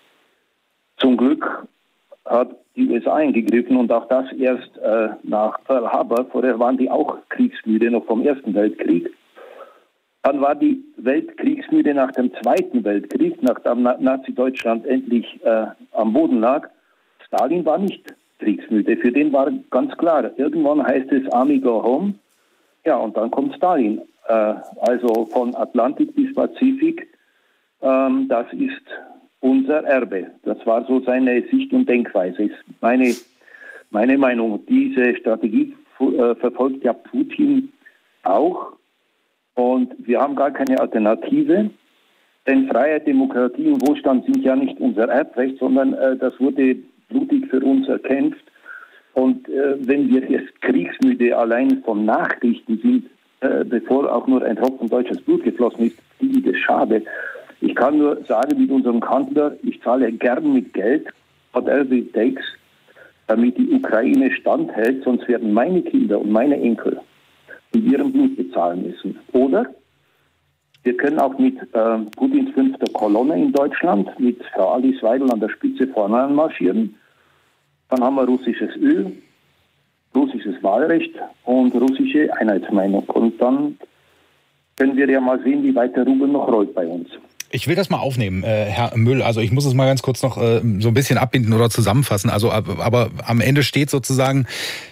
Zum Glück hat die USA eingegriffen und auch das erst nach Pearl Harbor. Vorher waren die auch kriegsmüde, noch vom Ersten Weltkrieg. Dann war die Welt kriegsmüde nach dem Zweiten Weltkrieg, nachdem Nazi-Deutschland endlich am Boden lag. Stalin war nicht kriegsmüde. Für den war ganz klar, irgendwann heißt es Army go home. Ja, und dann kommt Stalin. Also von Atlantik bis Pazifik. Das ist unser Erbe. Das war so seine Sicht und Denkweise. Ist meine Meinung. Diese Strategie verfolgt ja Putin auch. Und wir haben gar keine Alternative. Denn Freiheit, Demokratie und Wohlstand sind ja nicht unser Erbrecht, sondern das wurde blutig für uns erkämpft. Und wenn wir jetzt kriegsmüde allein von Nachrichten sind, bevor auch nur ein Tropfen deutsches Blut geflossen ist, finde ich das schade. Ich kann nur sagen, mit unserem Kanzler, ich zahle gern mit Geld, whatever it takes, damit die Ukraine standhält, sonst werden meine Kinder und meine Enkel mit ihrem Blut bezahlen müssen. Oder wir können auch mit Putins 5. Kolonne in Deutschland, mit Frau Alice Weidel an der Spitze vorne anmarschieren. Dann haben wir russisches Öl, russisches Wahlrecht und russische Einheitsmeinung. Und dann können wir ja mal sehen, wie weit der Rubel noch rollt bei uns. Ich will das mal aufnehmen, Herr Müll. Also ich muss es mal ganz kurz noch so ein bisschen abbinden oder zusammenfassen. Also, aber am Ende steht sozusagen,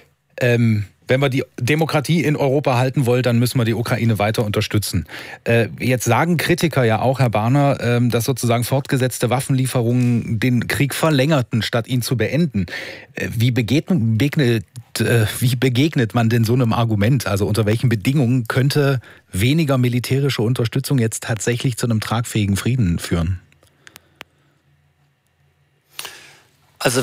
wenn wir die Demokratie in Europa halten wollen, dann müssen wir die Ukraine weiter unterstützen. Jetzt sagen Kritiker ja auch, Herr Barner, dass sozusagen fortgesetzte Waffenlieferungen den Krieg verlängerten, statt ihn zu beenden. Wie begegnet man denn so einem Argument? Also unter welchen Bedingungen könnte weniger militärische Unterstützung jetzt tatsächlich zu einem tragfähigen Frieden führen? Also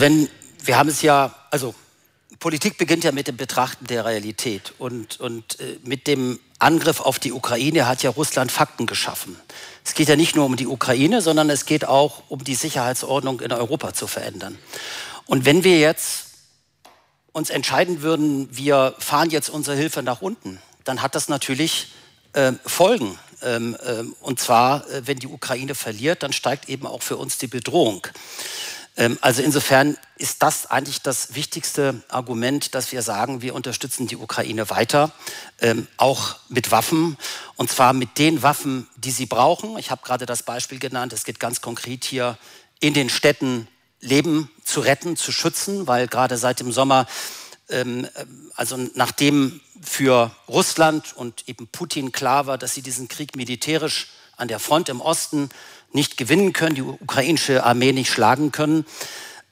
Politik beginnt ja mit dem Betrachten der Realität und mit dem Angriff auf die Ukraine hat ja Russland Fakten geschaffen. Es geht ja nicht nur um die Ukraine, sondern es geht auch um die Sicherheitsordnung in Europa zu verändern. Und wenn wir jetzt uns entscheiden würden, wir fahren jetzt unsere Hilfe nach unten, dann hat das natürlich Folgen. Und zwar, wenn die Ukraine verliert, dann steigt eben auch für uns die Bedrohung. Also insofern ist das eigentlich das wichtigste Argument, dass wir sagen, wir unterstützen die Ukraine weiter, auch mit Waffen, und zwar mit den Waffen, die sie brauchen. Ich habe gerade das Beispiel genannt, es geht ganz konkret hier in den Städten Leben zu retten, zu schützen, weil gerade seit dem Sommer, also nachdem für Russland und eben Putin klar war, dass sie diesen Krieg militärisch an der Front im Osten nicht gewinnen können, die ukrainische Armee nicht schlagen können,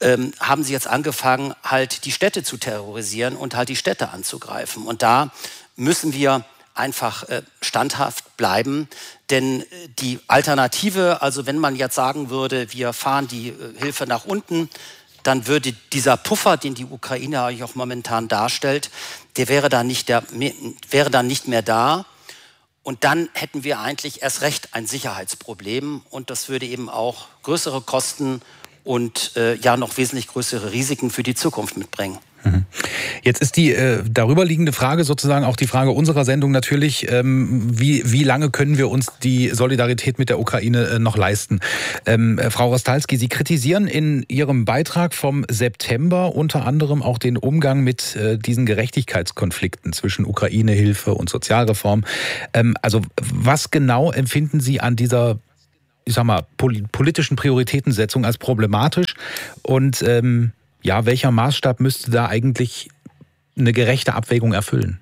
haben sie jetzt angefangen, halt die Städte zu terrorisieren und halt die Städte anzugreifen. Und da müssen wir einfach standhaft bleiben, denn die Alternative, also wenn man jetzt sagen würde, wir fahren die Hilfe nach unten, dann würde dieser Puffer, den die Ukraine eigentlich auch momentan darstellt, der wäre dann nicht mehr da. Und dann hätten wir eigentlich erst recht ein Sicherheitsproblem. Und das würde eben auch größere Kosten und noch wesentlich größere Risiken für die Zukunft mitbringen. Jetzt ist die darüberliegende Frage sozusagen auch die Frage unserer Sendung natürlich, wie lange können wir uns die Solidarität mit der Ukraine noch leisten? Frau Rostalski, Sie kritisieren in Ihrem Beitrag vom September unter anderem auch den Umgang mit diesen Gerechtigkeitskonflikten zwischen Ukraine-Hilfe und Sozialreform. Also was genau empfinden Sie an dieser, ich sag mal, politischen Prioritätensetzung als problematisch und welcher Maßstab müsste da eigentlich eine gerechte Abwägung erfüllen?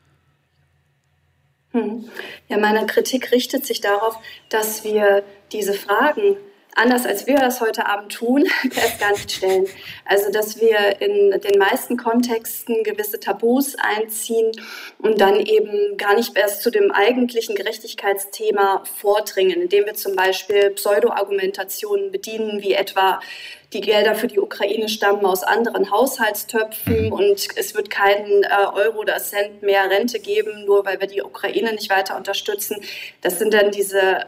Ja, meine Kritik richtet sich darauf, dass wir diese Fragen, anders als wir das heute Abend tun, erst gar nicht stellen. Also, dass wir in den meisten Kontexten gewisse Tabus einziehen und dann eben gar nicht erst zu dem eigentlichen Gerechtigkeitsthema vordringen, indem wir zum Beispiel Pseudo-Argumentationen bedienen, wie etwa die Gelder für die Ukraine stammen aus anderen Haushaltstöpfen und es wird keinen Euro oder Cent mehr Rente geben, nur weil wir die Ukraine nicht weiter unterstützen. Das sind dann diese,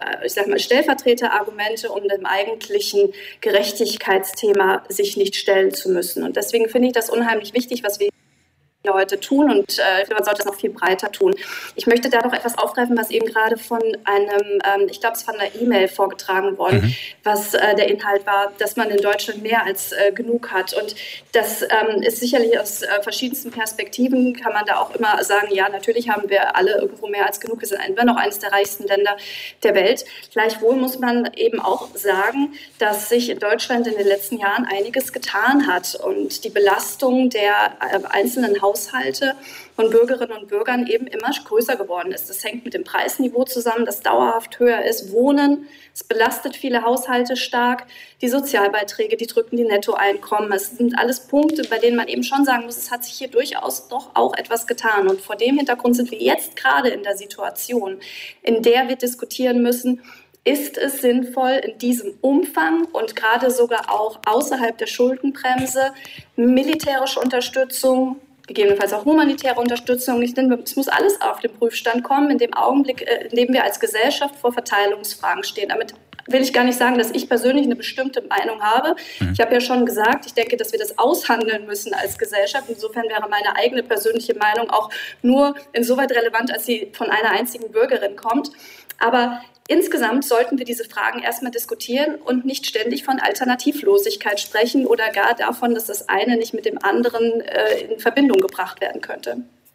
Stellvertreterargumente, um dem eigentlichen Gerechtigkeitsthema sich nicht stellen zu müssen. Und deswegen finde ich das unheimlich wichtig, was wir heute tun und man sollte es noch viel breiter tun. Ich möchte da doch etwas aufgreifen, was eben gerade von einem, ich glaube, es von einer E-Mail vorgetragen worden, was der Inhalt war, dass man in Deutschland mehr als genug hat. Und das ist sicherlich aus verschiedensten Perspektiven, kann man da auch immer sagen, ja, natürlich haben wir alle irgendwo mehr als genug. Wir sind immer noch eines der reichsten Länder der Welt. Gleichwohl muss man eben auch sagen, dass sich in Deutschland in den letzten Jahren einiges getan hat und die Belastung der einzelnen Haushalte von Bürgerinnen und Bürgern eben immer größer geworden ist. Das hängt mit dem Preisniveau zusammen, das dauerhaft höher ist. Wohnen, es belastet viele Haushalte stark. Die Sozialbeiträge, die drücken die Nettoeinkommen. Es sind alles Punkte, bei denen man eben schon sagen muss, es hat sich hier durchaus doch auch etwas getan. Und vor dem Hintergrund sind wir jetzt gerade in der Situation, in der wir diskutieren müssen, ist es sinnvoll, in diesem Umfang und gerade sogar auch außerhalb der Schuldenbremse militärische Unterstützung, gegebenenfalls auch humanitäre Unterstützung. Ich denke, es muss alles auf den Prüfstand kommen, in dem Augenblick, in dem wir als Gesellschaft vor Verteilungsfragen stehen. Damit will ich gar nicht sagen, dass ich persönlich eine bestimmte Meinung habe. Ich habe ja schon gesagt, ich denke, dass wir das aushandeln müssen als Gesellschaft. Insofern wäre meine eigene persönliche Meinung auch nur insoweit relevant, als sie von einer einzigen Bürgerin kommt. Aber insgesamt sollten wir diese Fragen erstmal diskutieren und nicht ständig von Alternativlosigkeit sprechen oder gar davon, dass das eine nicht mit dem anderen in Verbindung gebracht werden könnte.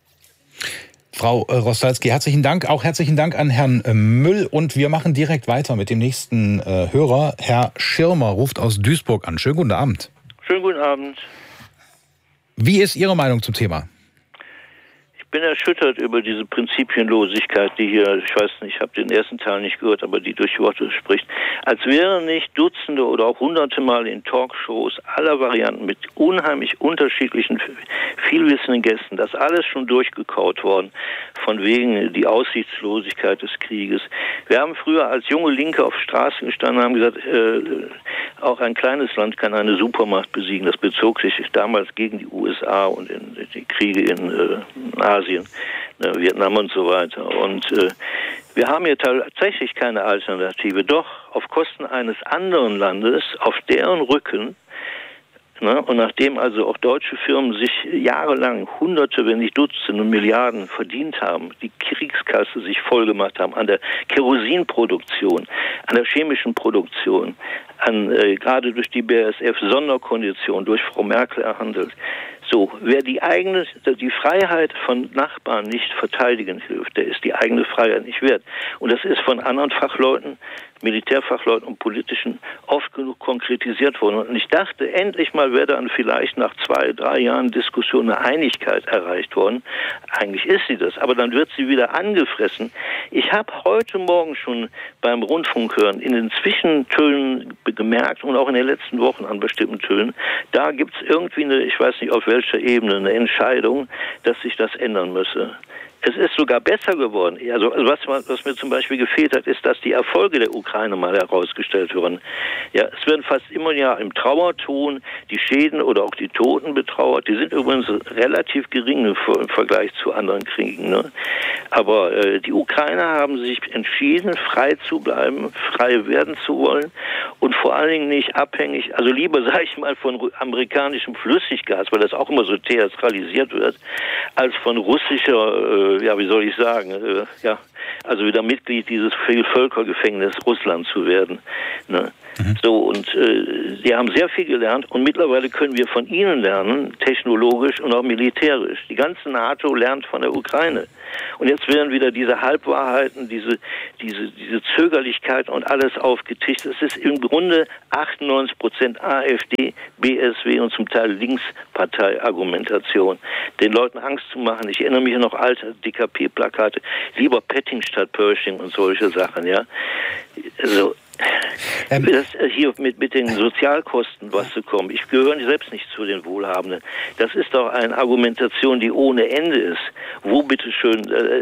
Frau Rostalski, herzlichen Dank. Auch herzlichen Dank an Herrn Müll. Und wir machen direkt weiter mit dem nächsten Hörer. Herr Schirmer ruft aus Duisburg an. Schönen guten Abend. Schönen guten Abend. Wie ist Ihre Meinung zum Thema? Ich bin erschüttert über diese Prinzipienlosigkeit, die hier, ich weiß nicht, ich habe den ersten Teil nicht gehört, aber die durch Worte spricht. Als wären nicht Dutzende oder auch Hunderte Mal in Talkshows aller Varianten mit unheimlich unterschiedlichen, vielwissenden Gästen, das alles schon durchgekaut worden, von wegen die Aussichtslosigkeit des Krieges. Wir haben früher als junge Linke auf Straßen gestanden und haben gesagt, auch ein kleines Land kann eine Supermacht besiegen. Das bezog sich damals gegen die USA und in die Kriege in Asien, Vietnam und so weiter. Und wir haben hier tatsächlich keine Alternative. Doch auf Kosten eines anderen Landes, auf deren Rücken, und nachdem also auch deutsche Firmen sich jahrelang Hunderte, wenn nicht Dutzende Milliarden verdient haben, die Kriegskasse sich vollgemacht haben an der Kerosinproduktion, an der chemischen Produktion, gerade durch die BASF-Sonderkondition, durch Frau Merkel erhandelt. So, wer die Freiheit von Nachbarn nicht verteidigen hilft, der ist die eigene Freiheit nicht wert. Und das ist von anderen Fachleuten Militärfachleuten und Politischen oft genug konkretisiert worden. Und ich dachte, endlich mal wäre dann vielleicht nach 2-3 Jahren Diskussion eine Einigkeit erreicht worden. Eigentlich ist sie das, aber dann wird sie wieder angefressen. Ich habe heute Morgen schon beim Rundfunk hören in den Zwischentönen gemerkt und auch in den letzten Wochen an bestimmten Tönen, da gibt es irgendwie eine, ich weiß nicht auf welcher Ebene, eine Entscheidung, dass sich das ändern müsse. Es ist sogar besser geworden. Also was mir zum Beispiel gefehlt hat, ist, dass die Erfolge der Ukraine mal herausgestellt werden. Ja, es werden fast immer ja im Trauerton die Schäden oder auch die Toten betrauert. Die sind übrigens relativ gering im Vergleich zu anderen Kriegen. Ne? Aber die Ukrainer haben sich entschieden, frei zu bleiben, frei werden zu wollen und vor allen Dingen nicht abhängig, also lieber, sage ich mal, von amerikanischem Flüssiggas, weil das auch immer so theatralisiert wird, als von russischer wie soll ich sagen, also wieder Mitglied dieses Vielvölkergefängnisses Russland zu werden. Ne? So, und sie haben sehr viel gelernt und mittlerweile können wir von ihnen lernen, technologisch und auch militärisch. Die ganze NATO lernt von der Ukraine. Und jetzt werden wieder diese Halbwahrheiten, diese Zögerlichkeit und alles aufgetischt. Es ist im Grunde 98% AfD, BSW und zum Teil Linkspartei-Argumentation, den Leuten Angst zu machen. Ich erinnere mich noch alte DKP-Plakate, lieber Petting statt Pershing und solche Sachen, ja. Also, das hier mit den Sozialkosten was zu kommen. Ich gehöre selbst nicht zu den Wohlhabenden. Das ist doch eine Argumentation, die ohne Ende ist. Wo bitteschön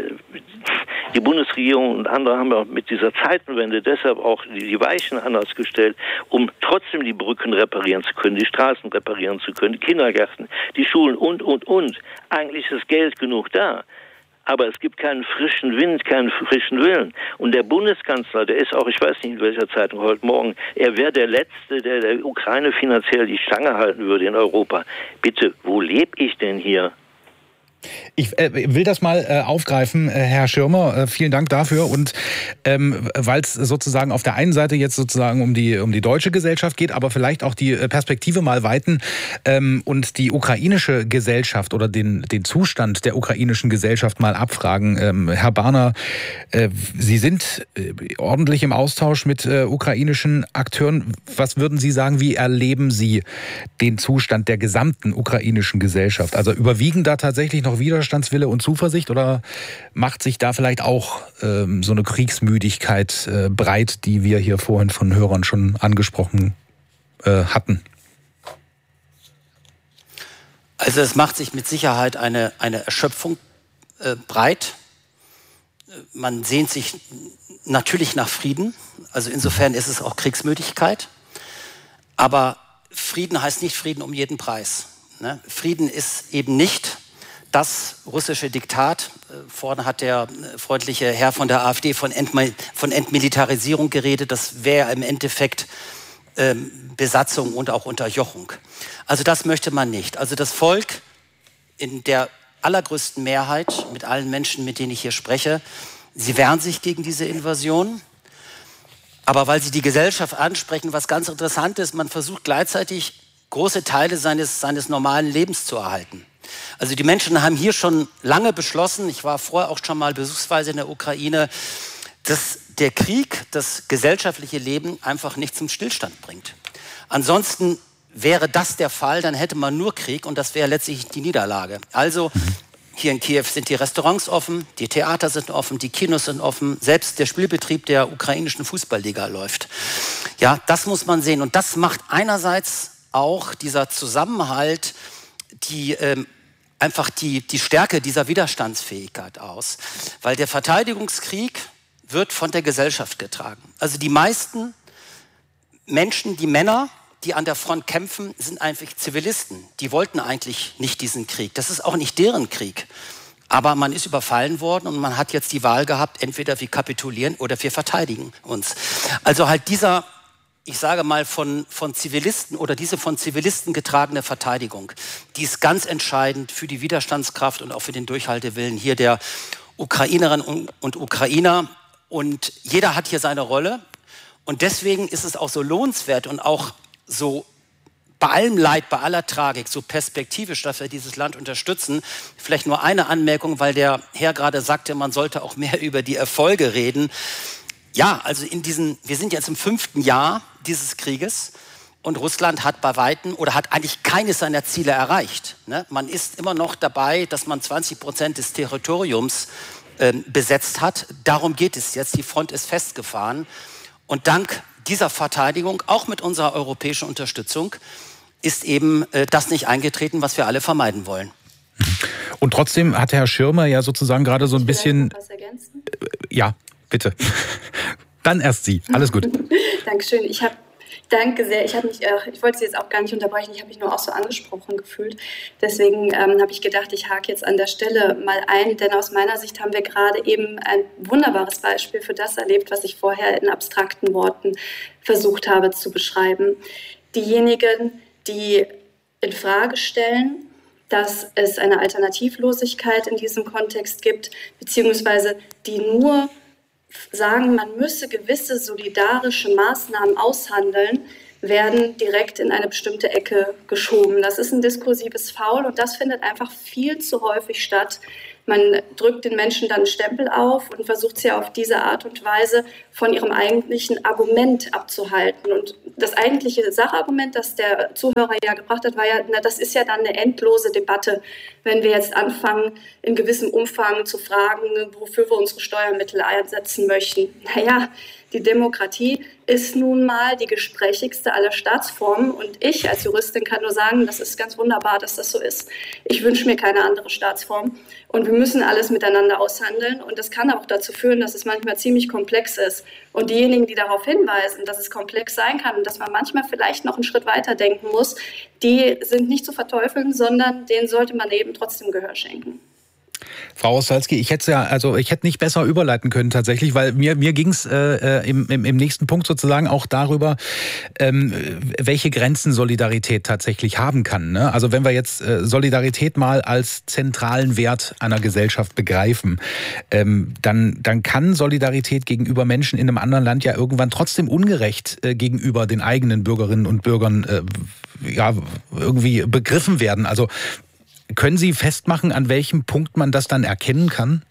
die Bundesregierung und andere haben ja mit dieser Zeitenwende deshalb auch die Weichen anders gestellt, um trotzdem die Brücken reparieren zu können, die Straßen reparieren zu können, die Kindergärten, die Schulen und. Eigentlich ist Geld genug da. Aber es gibt keinen frischen Wind, keinen frischen Willen. Und der Bundeskanzler, der ist auch, ich weiß nicht in welcher Zeitung heute Morgen, er wäre der Letzte, der der Ukraine finanziell die Stange halten würde in Europa. Bitte, wo lebe ich denn hier? Ich will das mal aufgreifen, Herr Schirmer. Vielen Dank dafür. Und weil es sozusagen auf der einen Seite jetzt sozusagen um die deutsche Gesellschaft geht, aber vielleicht auch die Perspektive mal weiten und die ukrainische Gesellschaft oder den Zustand der ukrainischen Gesellschaft mal abfragen. Herr Barner, Sie sind ordentlich im Austausch mit ukrainischen Akteuren. Was würden Sie sagen, wie erleben Sie den Zustand der gesamten ukrainischen Gesellschaft? Also überwiegen da tatsächlich noch Widerstandswille und Zuversicht oder macht sich da vielleicht auch so eine Kriegsmüdigkeit breit, die wir hier vorhin von Hörern schon angesprochen hatten? Also es macht sich mit Sicherheit eine Erschöpfung breit. Man sehnt sich natürlich nach Frieden. Also insofern ist es auch Kriegsmüdigkeit. Aber Frieden heißt nicht Frieden um jeden Preis. Ne? Frieden ist eben nicht das russische Diktat. Vorne hat der freundliche Herr von der AfD von Entmilitarisierung geredet. Das wäre im Endeffekt Besatzung und auch Unterjochung. Also das möchte man nicht. Also das Volk in der allergrößten Mehrheit, mit allen Menschen, mit denen ich hier spreche, sie wehren sich gegen diese Invasion. Aber weil Sie die Gesellschaft ansprechen, was ganz interessant ist, man versucht gleichzeitig große Teile seines normalen Lebens zu erhalten. Also die Menschen haben hier schon lange beschlossen, ich war vorher auch schon mal besuchsweise in der Ukraine, dass der Krieg das gesellschaftliche Leben einfach nicht zum Stillstand bringt. Ansonsten wäre das der Fall, dann hätte man nur Krieg und das wäre letztlich die Niederlage. Also hier in Kiew sind die Restaurants offen, die Theater sind offen, die Kinos sind offen, selbst der Spielbetrieb der ukrainischen Fußballliga läuft. Ja, das muss man sehen und das macht einerseits auch dieser Zusammenhalt, einfach die Stärke dieser Widerstandsfähigkeit aus. Weil der Verteidigungskrieg wird von der Gesellschaft getragen. Also die meisten Menschen, die Männer, die an der Front kämpfen, sind eigentlich Zivilisten. Die wollten eigentlich nicht diesen Krieg. Das ist auch nicht deren Krieg. Aber man ist überfallen worden und man hat jetzt die Wahl gehabt, entweder wir kapitulieren oder wir verteidigen uns. Also halt dieser, ich sage mal, von Zivilisten oder diese von Zivilisten getragene Verteidigung, die ist ganz entscheidend für die Widerstandskraft und auch für den Durchhaltewillen hier der Ukrainerinnen und Ukrainer. Und jeder hat hier seine Rolle. Und deswegen ist es auch so lohnenswert und auch so bei allem Leid, bei aller Tragik, so perspektivisch, dass wir dieses Land unterstützen. Vielleicht nur eine Anmerkung, weil der Herr gerade sagte, man sollte auch mehr über die Erfolge reden. Ja, also wir sind jetzt im 5. Jahr dieses Krieges und Russland hat bei Weitem oder hat eigentlich keines seiner Ziele erreicht. Ne? Man ist immer noch dabei, dass man 20% des Territoriums besetzt hat. Darum geht es jetzt. Die Front ist festgefahren. Und dank dieser Verteidigung, auch mit unserer europäischen Unterstützung, ist eben das nicht eingetreten, was wir alle vermeiden wollen. Und trotzdem hat Herr Schirmer ja sozusagen gerade so ein bisschen... Was ergänzen? Ja, bitte. Dann erst Sie. Alles gut. Dankeschön. Danke sehr. Ich wollte Sie jetzt auch gar nicht unterbrechen. Ich habe mich nur auch so angesprochen gefühlt. Deswegen habe ich gedacht, ich hake jetzt an der Stelle mal ein. Denn aus meiner Sicht haben wir gerade eben ein wunderbares Beispiel für das erlebt, was ich vorher in abstrakten Worten versucht habe zu beschreiben. Diejenigen, die in Frage stellen, dass es eine Alternativlosigkeit in diesem Kontext gibt, beziehungsweise die nur sagen, man müsse gewisse solidarische Maßnahmen aushandeln, werden direkt in eine bestimmte Ecke geschoben. Das ist ein diskursives Foul und das findet einfach viel zu häufig statt. Man drückt den Menschen dann einen Stempel auf und versucht sie auf diese Art und Weise von ihrem eigentlichen Argument abzuhalten. Und das eigentliche Sachargument, das der Zuhörer ja gebracht hat, war ja, das ist ja dann eine endlose Debatte, wenn wir jetzt anfangen, in gewissem Umfang zu fragen, wofür wir unsere Steuermittel einsetzen möchten. Naja, die Demokratie ist nun mal die gesprächigste aller Staatsformen und ich als Juristin kann nur sagen, das ist ganz wunderbar, dass das so ist. Ich wünsche mir keine andere Staatsform und wir müssen alles miteinander aushandeln und das kann auch dazu führen, dass es manchmal ziemlich komplex ist. Und diejenigen, die darauf hinweisen, dass es komplex sein kann und dass man manchmal vielleicht noch einen Schritt weiter denken muss, die sind nicht zu verteufeln, sondern denen sollte man eben trotzdem Gehör schenken. Frau Ostalski, ich hätte nicht besser überleiten können tatsächlich, weil mir ging es im nächsten Punkt sozusagen auch darüber, welche Grenzen Solidarität tatsächlich haben kann. Ne? Also wenn wir jetzt Solidarität mal als zentralen Wert einer Gesellschaft begreifen, dann kann Solidarität gegenüber Menschen in einem anderen Land ja irgendwann trotzdem ungerecht gegenüber den eigenen Bürgerinnen und Bürgern irgendwie begriffen werden. Also können Sie festmachen, an welchem Punkt man das dann erkennen kann?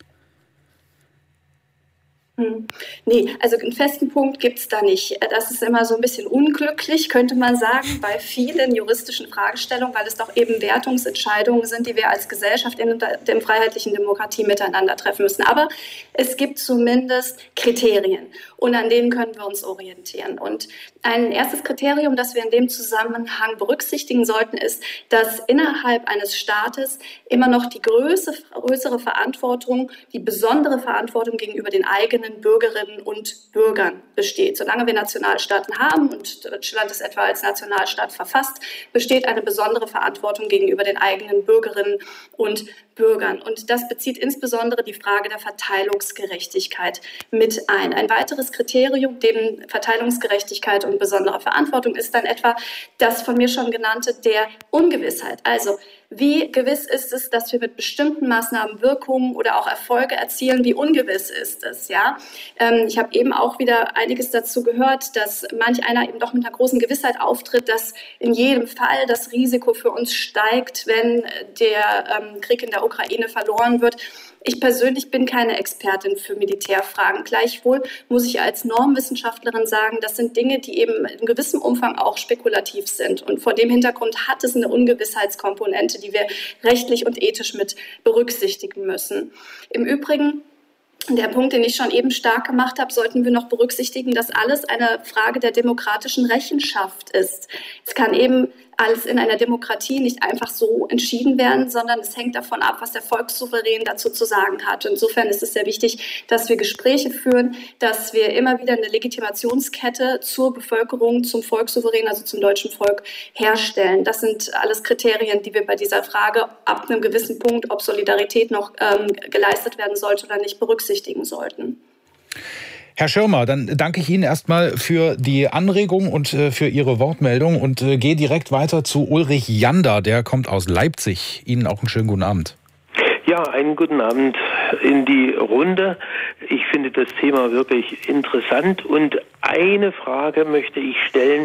Nee, also einen festen Punkt gibt es da nicht. Das ist immer so ein bisschen unglücklich, könnte man sagen, bei vielen juristischen Fragestellungen, weil es doch eben Wertungsentscheidungen sind, die wir als Gesellschaft in der freiheitlichen Demokratie miteinander treffen müssen. Aber es gibt zumindest Kriterien und an denen können wir uns orientieren. Und ein erstes Kriterium, das wir in dem Zusammenhang berücksichtigen sollten, ist, dass innerhalb eines Staates immer noch die größere Verantwortung, die besondere Verantwortung gegenüber den eigenen Bürgerinnen und Bürgern besteht. Solange wir Nationalstaaten haben und Deutschland ist etwa als Nationalstaat verfasst, besteht eine besondere Verantwortung gegenüber den eigenen Bürgerinnen und Bürgern. Und das bezieht insbesondere die Frage der Verteilungsgerechtigkeit mit ein. Ein weiteres Kriterium neben Verteilungsgerechtigkeit und besonderer Verantwortung ist dann etwa das von mir schon genannte der Ungewissheit. Also wie gewiss ist es, dass wir mit bestimmten Maßnahmen Wirkungen oder auch Erfolge erzielen? Wie ungewiss ist es? Ja? Ich habe eben auch wieder einiges dazu gehört, dass manch einer eben doch mit einer großen Gewissheit auftritt, dass in jedem Fall das Risiko für uns steigt, wenn der Krieg in der Ukraine verloren wird. Ich persönlich bin keine Expertin für Militärfragen. Gleichwohl muss ich als Normwissenschaftlerin sagen, das sind Dinge, die eben in gewissem Umfang auch spekulativ sind. Und vor dem Hintergrund hat es eine Ungewissheitskomponente, die wir rechtlich und ethisch mit berücksichtigen müssen. Im Übrigen, der Punkt, den ich schon eben stark gemacht habe, sollten wir noch berücksichtigen, dass alles eine Frage der demokratischen Rechenschaft ist. Es kann eben alles in einer Demokratie nicht einfach so entschieden werden, sondern es hängt davon ab, was der Volkssouverän dazu zu sagen hat. Insofern ist es sehr wichtig, dass wir Gespräche führen, dass wir immer wieder eine Legitimationskette zur Bevölkerung, zum Volkssouverän, also zum deutschen Volk herstellen. Das sind alles Kriterien, die wir bei dieser Frage ab einem gewissen Punkt, ob Solidarität noch geleistet werden sollte oder nicht, berücksichtigen sollten. Herr Schirmer, dann danke ich Ihnen erstmal für die Anregung und für Ihre Wortmeldung und gehe direkt weiter zu Ulrich Jander, der kommt aus Leipzig. Ihnen auch einen schönen guten Abend. Ja, einen guten Abend in die Runde. Ich finde das Thema wirklich interessant und eine Frage möchte ich stellen,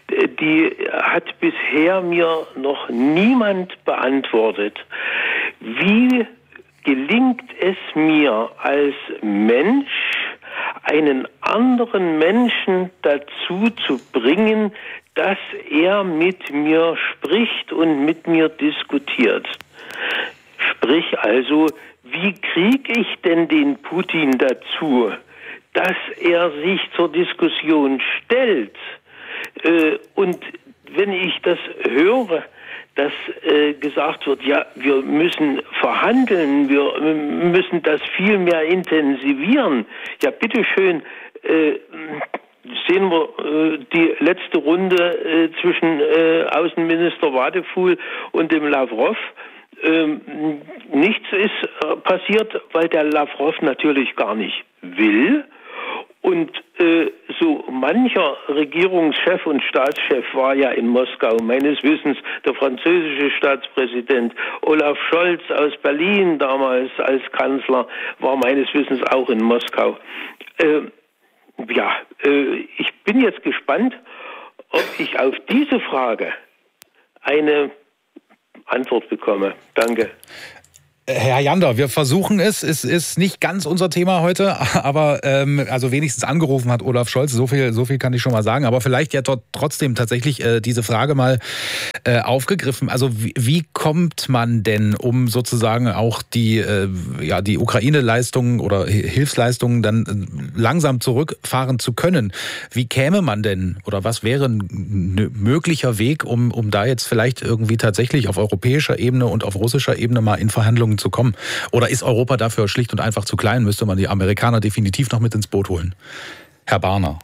die hat bisher mir noch niemand beantwortet. Wie gelingt es mir als Mensch, einen anderen Menschen dazu zu bringen, dass er mit mir spricht und mit mir diskutiert. Sprich also, wie kriege ich denn den Putin dazu, dass er sich zur Diskussion stellt? Und wenn ich das höre, dass gesagt wird, ja, wir müssen verhandeln, wir müssen das viel mehr intensivieren. Ja, bitteschön, sehen wir die letzte Runde zwischen Außenminister Wadephul und dem Lavrov. Nichts ist passiert, weil der Lavrov natürlich gar nicht will. Und so mancher Regierungschef und Staatschef war ja in Moskau. Meines Wissens der französische Staatspräsident Olaf Scholz aus Berlin damals als Kanzler war meines Wissens auch in Moskau. Ich bin jetzt gespannt, ob ich auf diese Frage eine Antwort bekomme. Danke. Herr Janda, wir versuchen es. Es ist nicht ganz unser Thema heute, aber also wenigstens angerufen hat Olaf Scholz. So viel kann ich schon mal sagen. Aber vielleicht ja trotzdem tatsächlich diese Frage mal aufgegriffen. Also wie kommt man denn, um sozusagen auch die Ukraine-Leistungen oder Hilfsleistungen dann langsam zurückfahren zu können? Wie käme man denn oder was wäre ein möglicher Weg, um da jetzt vielleicht irgendwie tatsächlich auf europäischer Ebene und auf russischer Ebene mal in Verhandlungen zu kommen? Oder ist Europa dafür schlicht und einfach zu klein? Müsste man die Amerikaner definitiv noch mit ins Boot holen? Herr Barner.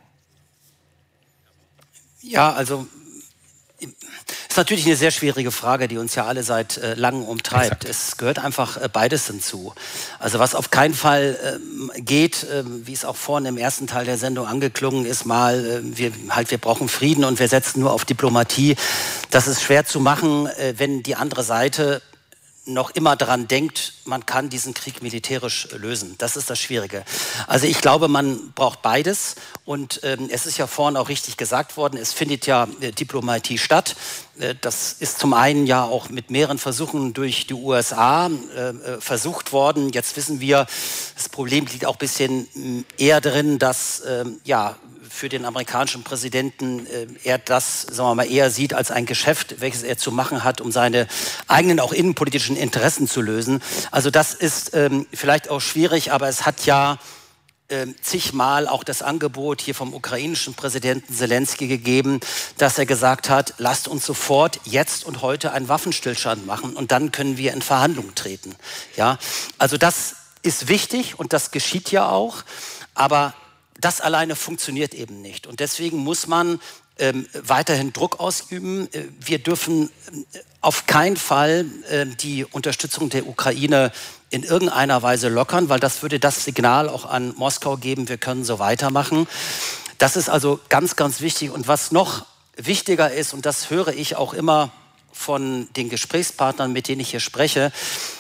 Ja, also ist natürlich eine sehr schwierige Frage, die uns ja alle seit langem umtreibt. Exakt. Es gehört einfach beides hinzu. Also was auf keinen Fall geht, wie es auch vorhin im ersten Teil der Sendung angeklungen ist, wir brauchen Frieden und wir setzen nur auf Diplomatie. Das ist schwer zu machen, wenn die andere Seite noch immer daran denkt, man kann diesen Krieg militärisch lösen. Das ist das Schwierige. Also ich glaube, man braucht beides. Und es ist ja vorhin auch richtig gesagt worden, es findet ja Diplomatie statt. Das ist zum einen ja auch mit mehreren Versuchen durch die USA versucht worden. Jetzt wissen wir, das Problem liegt auch ein bisschen eher drin, dass für den amerikanischen Präsidenten er das, sagen wir mal, eher sieht als ein Geschäft, welches er zu machen hat, um seine eigenen, auch innenpolitischen Interessen zu lösen. Also das ist vielleicht auch schwierig, aber es hat ja zigmal auch das Angebot hier vom ukrainischen Präsidenten Zelensky gegeben, dass er gesagt hat, lasst uns sofort jetzt und heute einen Waffenstillstand machen und dann können wir in Verhandlungen treten. Ja, also das ist wichtig und das geschieht ja auch, aber das alleine funktioniert eben nicht. Und deswegen muss man weiterhin Druck ausüben. Wir dürfen auf keinen Fall die Unterstützung der Ukraine in irgendeiner Weise lockern, weil das würde das Signal auch an Moskau geben, wir können so weitermachen. Das ist also ganz, ganz wichtig. Und was noch wichtiger ist, und das höre ich auch immer von den Gesprächspartnern, mit denen ich hier spreche,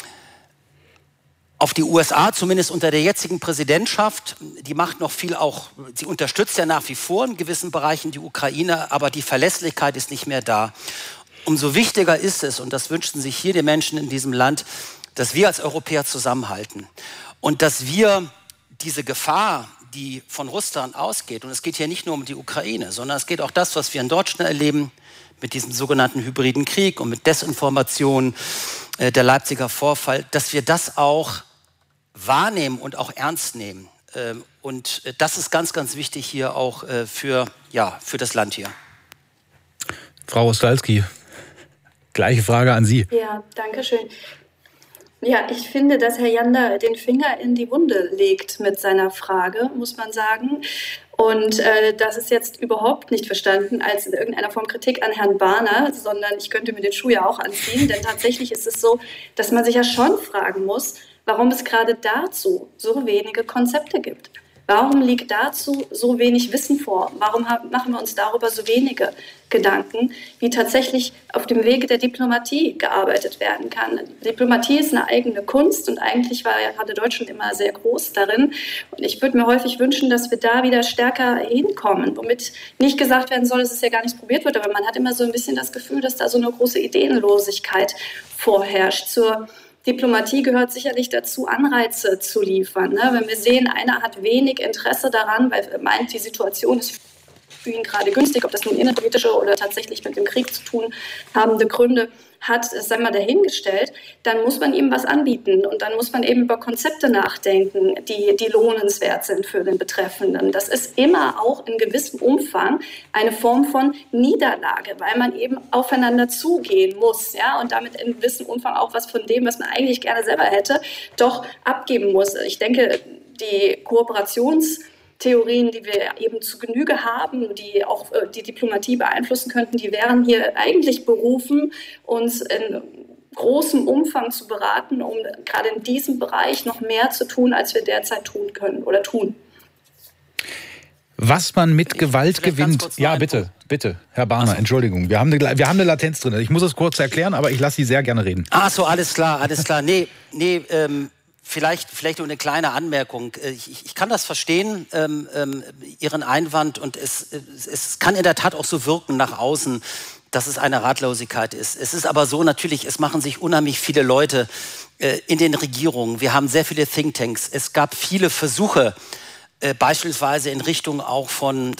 auf die USA, zumindest unter der jetzigen Präsidentschaft, die macht noch viel auch, sie unterstützt ja nach wie vor in gewissen Bereichen die Ukraine, aber die Verlässlichkeit ist nicht mehr da. Umso wichtiger ist es, und das wünschen sich hier die Menschen in diesem Land, dass wir als Europäer zusammenhalten und dass wir diese Gefahr, die von Russland ausgeht, und es geht hier nicht nur um die Ukraine, sondern es geht auch das, was wir in Deutschland erleben, mit diesem sogenannten hybriden Krieg und mit Desinformation, der Leipziger Vorfall, dass wir das auch wahrnehmen und auch ernst nehmen. Und das ist ganz, ganz wichtig hier auch für das Land hier. Frau Ostalski, gleiche Frage an Sie. Ja, danke schön. Ja, ich finde, dass Herr Janda den Finger in die Wunde legt mit seiner Frage, muss man sagen. Und das ist jetzt überhaupt nicht verstanden als in irgendeiner Form Kritik an Herrn Barner, sondern ich könnte mir den Schuh ja auch anziehen, denn tatsächlich ist es so, dass man sich ja schon fragen muss, warum es gerade dazu so wenige Konzepte gibt. Warum liegt dazu so wenig Wissen vor? Warum machen wir uns darüber so wenige Gedanken, wie tatsächlich auf dem Wege der Diplomatie gearbeitet werden kann? Diplomatie ist eine eigene Kunst und eigentlich war ja gerade Deutschland immer sehr groß darin. Und ich würde mir häufig wünschen, dass wir da wieder stärker hinkommen, womit nicht gesagt werden soll, dass es ja gar nichts probiert wird, aber man hat immer so ein bisschen das Gefühl, dass da so eine große Ideenlosigkeit vorherrscht. Zur Diplomatie gehört sicherlich dazu, Anreize zu liefern. Ne? Wenn wir sehen, einer hat wenig Interesse daran, weil er meint, die Situation ist für ihn gerade günstig, ob das nun innenpolitische oder tatsächlich mit dem Krieg zu tun habende Gründe hat, sei mal dahingestellt, dann muss man ihm was anbieten und dann muss man eben über Konzepte nachdenken, die lohnenswert sind für den Betreffenden. Das ist immer auch in gewissem Umfang eine Form von Niederlage, weil man eben aufeinander zugehen muss, ja, und damit in gewissem Umfang auch was von dem, was man eigentlich gerne selber hätte, doch abgeben muss. Ich denke, die Kooperationstheorien, die wir eben zu Genüge haben, die auch die Diplomatie beeinflussen könnten, die wären hier eigentlich berufen, uns in großem Umfang zu beraten, um gerade in diesem Bereich noch mehr zu tun, als wir derzeit tun können oder tun. Was man mit Gewalt gewinnt. Ja, bitte, Herr Barner, Entschuldigung. Wir haben eine Latenz drin. Ich muss es kurz erklären, aber ich lasse Sie sehr gerne reden. Ach so, alles klar. Vielleicht nur eine kleine Anmerkung. Ich kann das verstehen, Ihren Einwand, und es kann in der Tat auch so wirken nach außen, dass es eine Ratlosigkeit ist. Es ist aber so, natürlich, es machen sich unheimlich viele Leute in den Regierungen. Wir haben sehr viele Thinktanks. Es gab viele Versuche, beispielsweise in Richtung auch von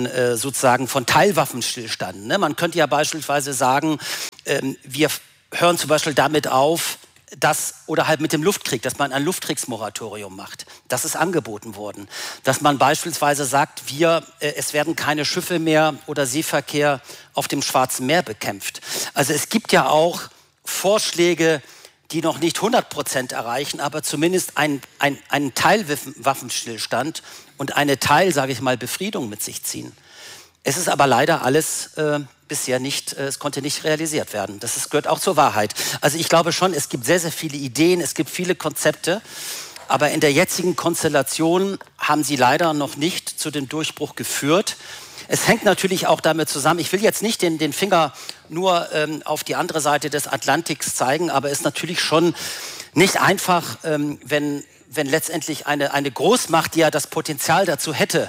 Teilwaffenstillstand. Ne? Man könnte ja beispielsweise sagen, wir hören zum Beispiel damit auf, oder halt mit dem Luftkrieg, dass man ein Luftkriegsmoratorium macht. Das ist angeboten worden. Dass man beispielsweise sagt, es werden keine Schiffe mehr oder Seeverkehr auf dem Schwarzen Meer bekämpft. Also es gibt ja auch Vorschläge, die noch nicht 100% erreichen, aber zumindest einen Teilwaffenstillstand und eine Befriedung mit sich ziehen. Es ist aber leider alles bisher nicht, es konnte nicht realisiert werden. Das gehört auch zur Wahrheit. Also ich glaube schon, es gibt sehr, sehr viele Ideen, es gibt viele Konzepte, aber in der jetzigen Konstellation haben sie leider noch nicht zu dem Durchbruch geführt. Es hängt natürlich auch damit zusammen, ich will jetzt nicht den Finger nur auf die andere Seite des Atlantiks zeigen, aber es ist natürlich schon nicht einfach, wenn letztendlich eine Großmacht, die ja das Potenzial dazu hätte,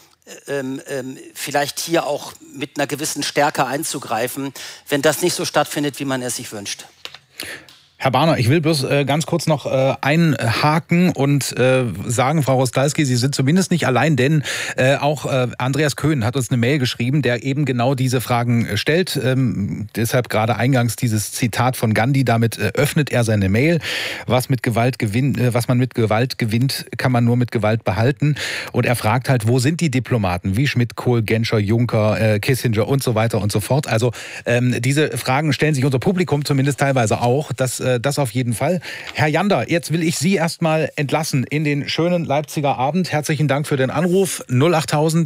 vielleicht hier auch mit einer gewissen Stärke einzugreifen, wenn das nicht so stattfindet, wie man es sich wünscht. Herr Barner, ich will bloß ganz kurz noch einhaken und sagen, Frau Rostalski, Sie sind zumindest nicht allein, denn auch Andreas Köhn hat uns eine Mail geschrieben, der eben genau diese Fragen stellt. Deshalb gerade eingangs dieses Zitat von Gandhi, damit öffnet er seine Mail. Was man mit Gewalt gewinnt, kann man nur mit Gewalt behalten. Und er fragt halt, wo sind die Diplomaten wie Schmidt, Kohl, Genscher, Juncker, Kissinger und so weiter und so fort. Also diese Fragen stellen sich unser Publikum zumindest teilweise auch. Das auf jeden Fall. Herr Jander, jetzt will ich Sie erstmal entlassen in den schönen Leipziger Abend. Herzlichen Dank für den Anruf. 08000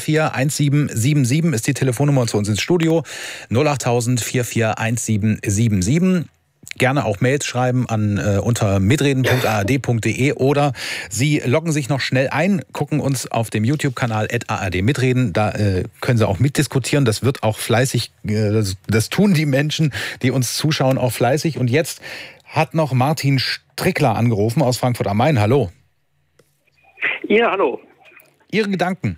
441777 ist die Telefonnummer zu uns ins Studio. 08000 441777. Gerne auch Mails schreiben unter mitreden.ard.de oder Sie loggen sich noch schnell ein, gucken uns auf dem YouTube-Kanal @ard-mitreden. Da können Sie auch mitdiskutieren. Das wird auch fleißig, das tun die Menschen, die uns zuschauen, auch fleißig. Und jetzt hat noch Martin Strickler angerufen aus Frankfurt am Main. Hallo. Ja, hallo. Ihre Gedanken?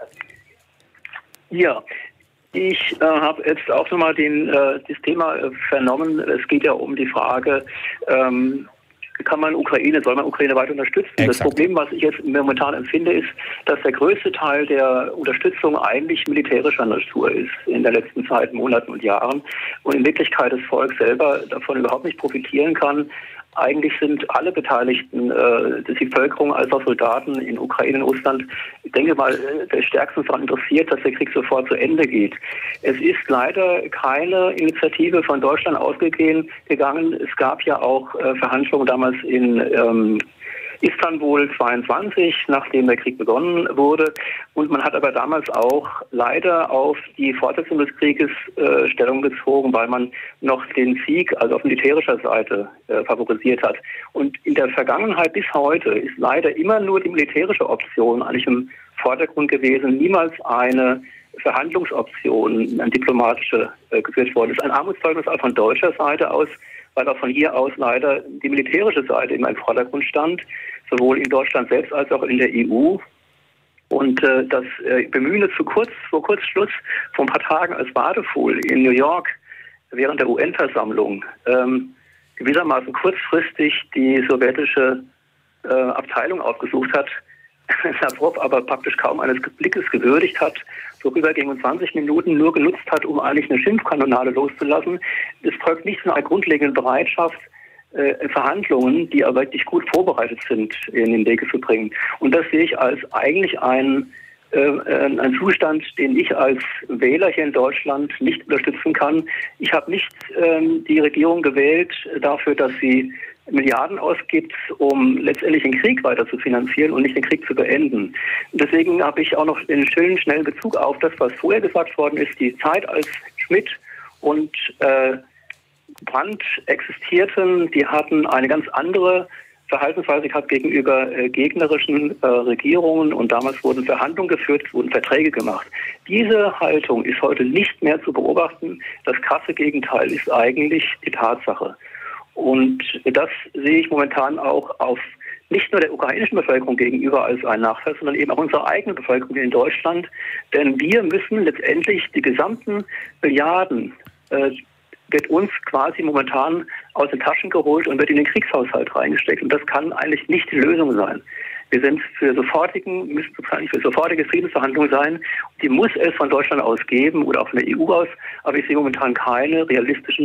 Ja. Ich habe jetzt auch nochmal das Thema vernommen. Es geht ja um die Frage, soll man Ukraine weiter unterstützen? Exakt. Das Problem, was ich jetzt momentan empfinde, ist, dass der größte Teil der Unterstützung eigentlich militärischer Natur ist in der letzten Zeit, Monaten und Jahren. Und in Wirklichkeit das Volk selber davon überhaupt nicht profitieren kann. Eigentlich sind alle Beteiligten, die Bevölkerung als auch Soldaten in Ukraine und Russland, ich denke mal, der stärksten daran interessiert, dass der Krieg sofort zu Ende geht. Es ist leider keine Initiative von Deutschland ausgegangen. Es gab ja auch Verhandlungen damals in Istanbul 22, nachdem der Krieg begonnen wurde. Und man hat aber damals auch leider auf die Fortsetzung des Krieges Stellung bezogen, weil man noch den Sieg, also auf militärischer Seite, favorisiert hat. Und in der Vergangenheit bis heute ist leider immer nur die militärische Option eigentlich im Vordergrund gewesen, niemals eine Verhandlungsoption, eine diplomatische, geführt worden. Das ist ein Armutszeugnis auch von deutscher Seite aus, weil auch von hier aus leider die militärische Seite immer im Vordergrund stand, sowohl in Deutschland selbst als auch in der EU. Und das Bemühen vor Kurzschluss vor ein paar Tagen als Badefuhl in New York während der UN-Versammlung gewissermaßen kurzfristig die sowjetische Abteilung aufgesucht hat, Lavrov aber praktisch kaum eines Blickes gewürdigt hat, vorübergehend und 20 Minuten nur genutzt hat, um eigentlich eine Schimpfkanonade loszulassen. Es folgt nicht von einer grundlegenden Bereitschaft, Verhandlungen, die aber wirklich gut vorbereitet sind, in den Wege zu bringen. Und das sehe ich als eigentlich ein Zustand, den ich als Wähler hier in Deutschland nicht unterstützen kann. Ich habe nicht die Regierung gewählt dafür, dass sie Milliarden ausgibt, um letztendlich den Krieg weiter zu finanzieren und nicht den Krieg zu beenden. Deswegen habe ich auch noch den schnellen Bezug auf das, was vorher gesagt worden ist, die Zeit, als Schmidt und Brandt existierten, die hatten eine ganz andere Verhaltensweise gehabt gegenüber gegnerischen Regierungen und damals wurden Verhandlungen geführt, es wurden Verträge gemacht. Diese Haltung ist heute nicht mehr zu beobachten. Das krasse Gegenteil ist eigentlich die Tatsache. Und das sehe ich momentan auch auf nicht nur der ukrainischen Bevölkerung gegenüber als einen Nachteil, sondern eben auch unserer eigenen Bevölkerung in Deutschland. Denn wir müssen letztendlich die gesamten Milliarden wird uns quasi momentan aus den Taschen geholt und wird in den Kriegshaushalt reingesteckt. Und das kann eigentlich nicht die Lösung sein. Wir sind müssen für sofortige Friedensverhandlungen sein. Die muss es von Deutschland aus geben oder auch von der EU aus. Aber ich sehe momentan keine realistischen